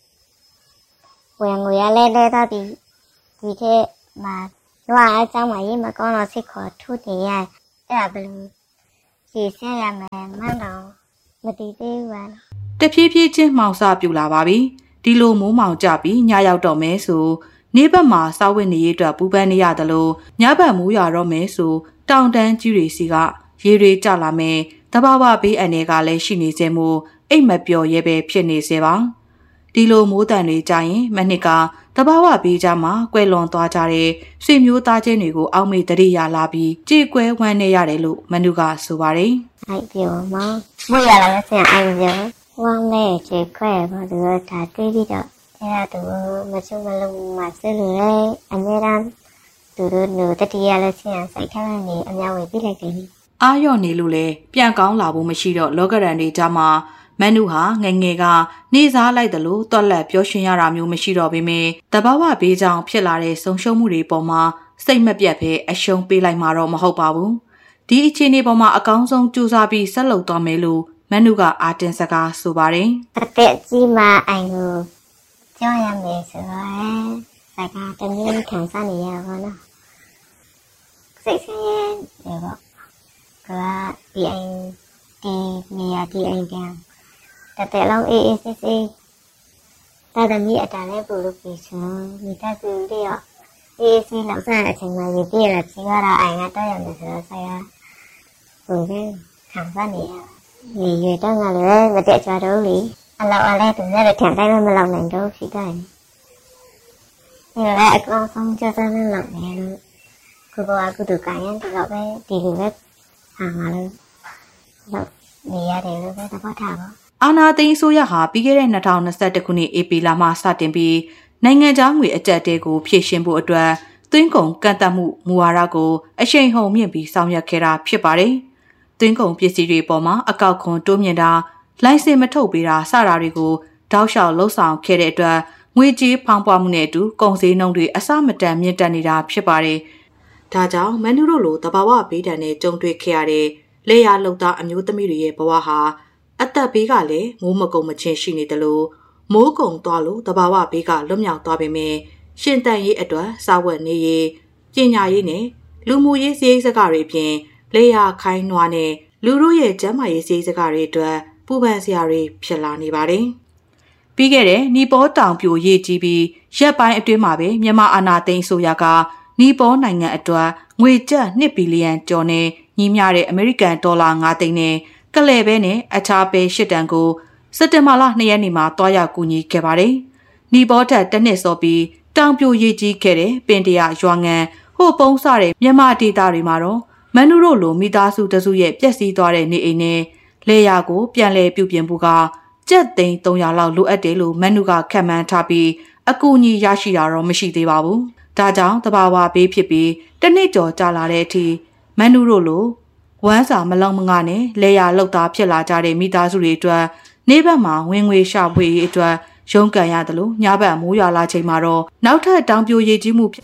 quyền người à lên đây ta thì thì thế mà loa ở trong mà mà con nó sẽ khó thu thì à thế là bây chỉ sẽ là mẹ mang đầu mà đi đi qua တဖြည်းဖြည်းချင်းမှောင်စပြူလာပါပြီဒီလိုမိုးမှောင်ကြပြီးညရောက်တော့မဲဆိုနေ့ဘက်မှာစောက်ဝင်းနေရအတွက်ပူပန်းနေရတယ်လို့ညဘက်မိုးရွာတော့မဲဆိုတောင်တန်းကြီးတွေစီကရေတွေကျလာမယ်တဘာဝဘေးအန်တွေကလည်းရှိနေစေမို့အိတ်မပျော်ရဲပဲဖြစ်နေစေပါဒီလိုမိုးတန်တွေကြရင်မနှစ်ကတဘာဝဘေးကြမှာကွယ်လွန်သွားကြတဲ့ဆွေမျိုးသားချင်းတွေကိုအောက်မေ့တရိယာလာပြီးကြေကွဲဝမ်းနေရတယ်လို့မနုကဆိုပါတယ်အိုက်ပြောမမွေရလာလဲဆင်အိုက်ပြောဝမ်းနဲ့ကြေခွဲပါသူကဒါတွေးပြီးတော့အဲ့ဒါသူမချုံမလုံးမှာဆဲလို့လေအမြဲတမ်းသူတို့လူတတိယလဲဆင်စိုက်ထားနေအများဝေပြလိုက်တယ်အာရော့နေလို့လေပြန်ကောင်းလာဖို့မရှိတော့လောကရန်တွေကြမှာမန်နုဟာငငယ်ကနေစားလိုက်တယ်လို့တွက်လက်ပြောရှင်ရတာမျိုးမရှိတော့ပေမဲ့တဘာဝဘေးကြောင့်ဖြစ်လာတဲ့ဆုံရှုံမှုတွေပေါ်မှာစိတ်မပြတ်ပဲအရှုံးပေးလိုက်မှာတော့မဟုတ်ပါဘူးဒီအခြေအနေပေါ်မှာအကောင်းဆုံးကြိုးစားပြီးဆက်လုပ်သွားမယ်လို့မန်နုကအာတင်စကားဆိုပါတယ်အသက်ကြီးမှအိုင်ကိုကြောက်ရမယ်ဆိုတော့စကားတမျိုးခံစားနေရပါတော့စိတ်ဆင်းရဲတယ်ပေါ့ကဒီအိမ်ဒီနေရာဒီအိမ်ပြန်တတဲ့လုံးအေးအေးဆေးဆေးတာတမီအတန်လေးပူလို့ပြီးဆိုမိသားစုတွေရောအေးဆေးလောက်စားအချိန်မှရပြည့်လာကြီးကတော့အိမ်ကတော့ရမယ်ဆိုတော့ဆရာဘုံကခံစားနေရနေရတော့ငါလည်းမတက်ကြတော့လေအလောက်အလဲသူလည်းထန်တိုင်းမလောက်နိုင်တော့ဖြစ်တယ်ဒီလည်းအကောင်းဆုံးကြတဲ့လောက်နေလို့ကိုကအခုတို့ကရင်တော့ပဲဒီလိုပဲဟာငါလည်းတော့နေရတယ်လို့ပဲသဘောထားပါအာနာသိန်းအစိုးရဟာပြီးခဲ့တဲ့၂၀၂၁ခုနှစ်ဧပြီလမှစတင်ပြီးနိုင်ငံခြားငွေအကျပ်တဲကိုဖြည့်ရှင်းဖို့အတွက်သွင်းကုန်ကန့်သတ်မှုမူဝါဒကိုအရှိန်ဟုန်မြင့်ပြီးဆောင်ရွက်ခဲ့တာဖြစ်ပါတယ်။သွင်းကုန်ပစ္စည်းတွေပေါ်မှာအကောက်ခွန်တိုးမြင့်တာလိုင်စင်မထုတ်ပေးတာစတာတွေကိုတောက်လျှောက်လှုပ်ဆောင်ခဲ့တဲ့အတွက်ငွေကြေးဖောင်းပွားမှုနဲ့အတူကုန်စည်နှုန်းတွေအဆမတန်မြင့်တက်နေတာဖြစ်ပါတယ်။ဒါကြောင့်မန်နူတို့လိုတဘာဝဘေးဒဏ်နဲ့ကြုံတွေ့ခဲ့ရတဲ့လေယာလှုပ်သားအမျိုးသမီးတွေရဲ့ဘဝဟာအသက်ဘေးကလည်းမိုးမကုံမချင်းရှိနေတယ်လို့မိုးကုံသွားလို့တဘာဝဘေးကလွတ်မြောက်သွားပေမဲ့ရှင်တန်ရေးအတွက်စာဝတ်နေရေးပညာရေးနဲ့လူမှုရေးစည်းစိမ်စကားတွေအပြင်လေယာခိုင်းနွားနဲ့လူတို့ရဲ့ကျန်းမာရေးစည်းစိမ်စကားတွေအတွက်ပူပန်စရာတွေဖြစ်လာနေပါတယ်။ပြီးခဲ့တဲ့နီပေါတောင်ပြိုရေးကြီးပြီးရက်ပိုင်းအတွင်းမှာပဲမြန်မာအာဏာသိမ်းအစိုးရကနီပေါနိုင်ငံအတွက်ငွေကျပ်နှစ်ဘီလီယံကျော်နဲ့ညီမျှတဲ့အမေရိကန်ဒေါ်လာ၅သိန်းနဲ့ကလဲပဲနဲ့အခြားပဲရှစ်တန်ကိုစက်တင်ဘာလ၂ရက်နေ့မှာတွားရောက်ကူညီခဲ့ပါတယ်။နီပေါထက်တစ်နှစ်စောပြီးတောင်ပြိုရေးကြီးခဲ့တဲ့ပင်တရာရွာငံဟိုပုံးစတဲ့မြန်မာဒေသတွေမှာတော့မန်နူတို့လိုမိသားစုတစုရဲ့ပျက်စီးသွားတဲ့နေအိမ်နဲ့လေယာကိုပြန်လည်ပြုပြင်ဖို့ကကျပ်သိန်း၃ရာလောက်လိုအပ်တယ်လို့မန်နူကခန့်မှန်းထားပြီးအကူအညီရရှိတာတော့မရှိသေးပါဘူး။ဒါကြောင့်တဘာဝဘေးဖြစ်ပြီးတစ်နှစ်ကျော်ကြာလာတဲ့အထိမန်နူတို့လိုဝမ်းစာမလုံမငါနဲ့လေယာလောက်သားဖြစ်လာကြတဲ့မိသားစုတွေအတွက်နေဘက်မှာဝင်ငွေရှာဖွေရေးအတွက်ရုန်းကန်ရတယ်လို့ညဘက်မိုးရွာလာချိန်မှာတော့နောက်ထပ်တောင်ပြိုရေးကြီးမှုဖြစ်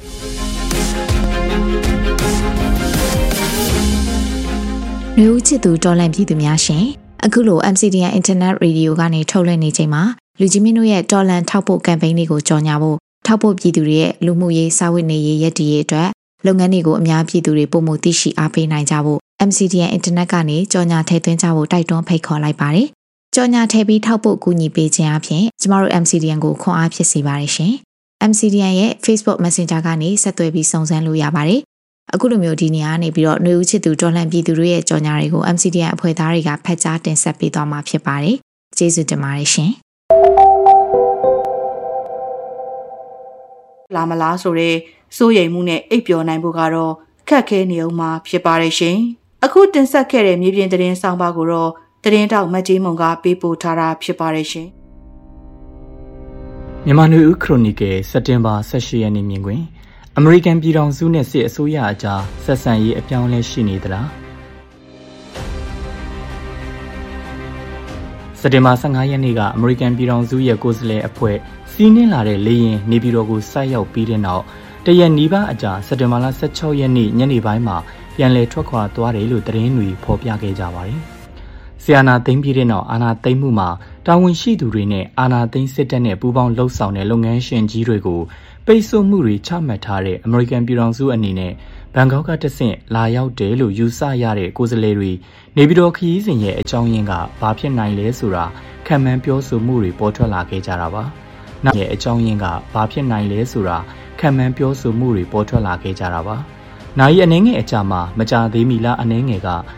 လူဦးချစ်သူတော်လန့်ပြည်သူများရှင်အခုလို M C D N Internet Radio ကနေထုတ်လွှင့်နေချိန်မှာလူကြီးမင်းတို့ရဲ့တော်လန့်ထောက်ပို့ campaign လေးကိုကြော်ညာဖို့ထောက်ပို့ပြည်သူတွေရဲ့လူမှုရေးစာဝတ်နေရေးရည်တည်ရေးအတွက်လုပ်ငန်းတွေကိုအများပြည်သူတွေပုံမှုသိရှိအားပေးနိုင်ကြဖို့ M C D N Internet ကနေကြော်ညာထည့်သွင်းကြဖို့တိုက်တွန်းဖိတ်ခေါ်လိုက်ပါတယ်။ကြော်ညာထည့်ပြီးထောက်ပို့ကူညီပေးခြင်းအပြင်ကျမတို့ M C D N ကိုခွန်အားဖြစ်စေပါတယ်ရှင်။ M C D N ရဲ့ Facebook Messenger ကနေဆက်သွယ်ပြီးစုံစမ်းလို့ရပါတယ်။အခုလိုမျိုးဒီနေရာကနေပြီးတော့ຫນွေဦးချစ်သူတော်လှန်ပြည်သူတွေရဲ့ကြော်ညာတွေကို M C D N အဖွဲ့သားတွေကဖတ်ကြားတင်ဆက်ပေးသွားမှာဖြစ်ပါတယ်။ကျေးဇူးတင်ပါတယ်ရှင်။လာမလားဆိုရဲစိုးရိမ်မှုနဲ့အိပ်ပျော်နိုင်ဖို့ကတော့ခက်ခဲနေအောင်မှာဖြစ်ပါတယ်ရှင်။အခုတင်ဆက်ခဲ့တဲ့မြေပြင်သတင်းဆောင်ပါကိုတော့သတင်းတောက်မတ်ကြီးမုံကပေးပို့ထားတာဖြစ်ပါတယ်ရှင်။မြန်မာနွေဦးခရိုနီကယ်စက်တင်ဘာ၁၈ရက်နေ့မြင်ကွင်းအမေရိကန်ပြည်ထောင်စုနဲ့စစ်အစိုးရအကြားဆက်ဆံရေးအပြောင်းအလဲရှိနေသလား။စစက်တင်ဘာဆယ့်ငါရက်နေ့ကအမေရိကန်ပြည်ထောင်စုရဲ့ကိုယ်စားလှယ်အဖွဲ့စီးနင်းလာတဲ့လေယာဉ်နေပြည်တော်ကိုဆိုက်ရောက်ပြီးတဲ့နောက်တရက်နီးပါးအကြာစက်တင်ဘာလဆယ့်၆ရက်နေ့ညနေပိုင်းမှာပြန်လည်ထွက်ခွာသွားတယ်လို့သတင်းတွေဖော်ပြခဲ့ကြပါတယ်။ဆီယနာသိမ်းပြီးတဲ့နောက်အာဏာသိမ်းမှုမှာတာဝန်ရှိသူတွေနဲ့အာဏာသိမ်းစစ်တပ်နဲ့ပူးပေါင်းလှုပ်ဆောင်တဲ့လုပ်ငန်းရှင်ကြီးတွေကိုပိတ်ဆို့မှုတွေချမှတ်ထားတဲ့အမေရိကန်ပြည်ထောင်စုအနေနဲ့ဘန်ကောက်ကတဆင့်လာရောက်တယ်လို့ယူဆရတဲ့ကိုယ်စားလှယ်တွေနေပြည်တော်ခရီးစဉ်ရဲ့အကြောင်းရင်းကဘာဖြစ်နိုင်လဲဆိုတာခံမှန်းပြောဆိုမှုတွေပေါ်ထွက်လာခဲ့ကြတာပါ။နောက်ရဲ့အကြောင်းရင်းကဘာဖြစ်နိုင်လဲဆိုတာခံမှန်းပြောဆိုမှုတွေပေါ်ထွက်လာခဲ့ကြတာပါ။နိုင်အနှဲငယ်အကြမှာမကြသေးမီလားအနှဲငယ်က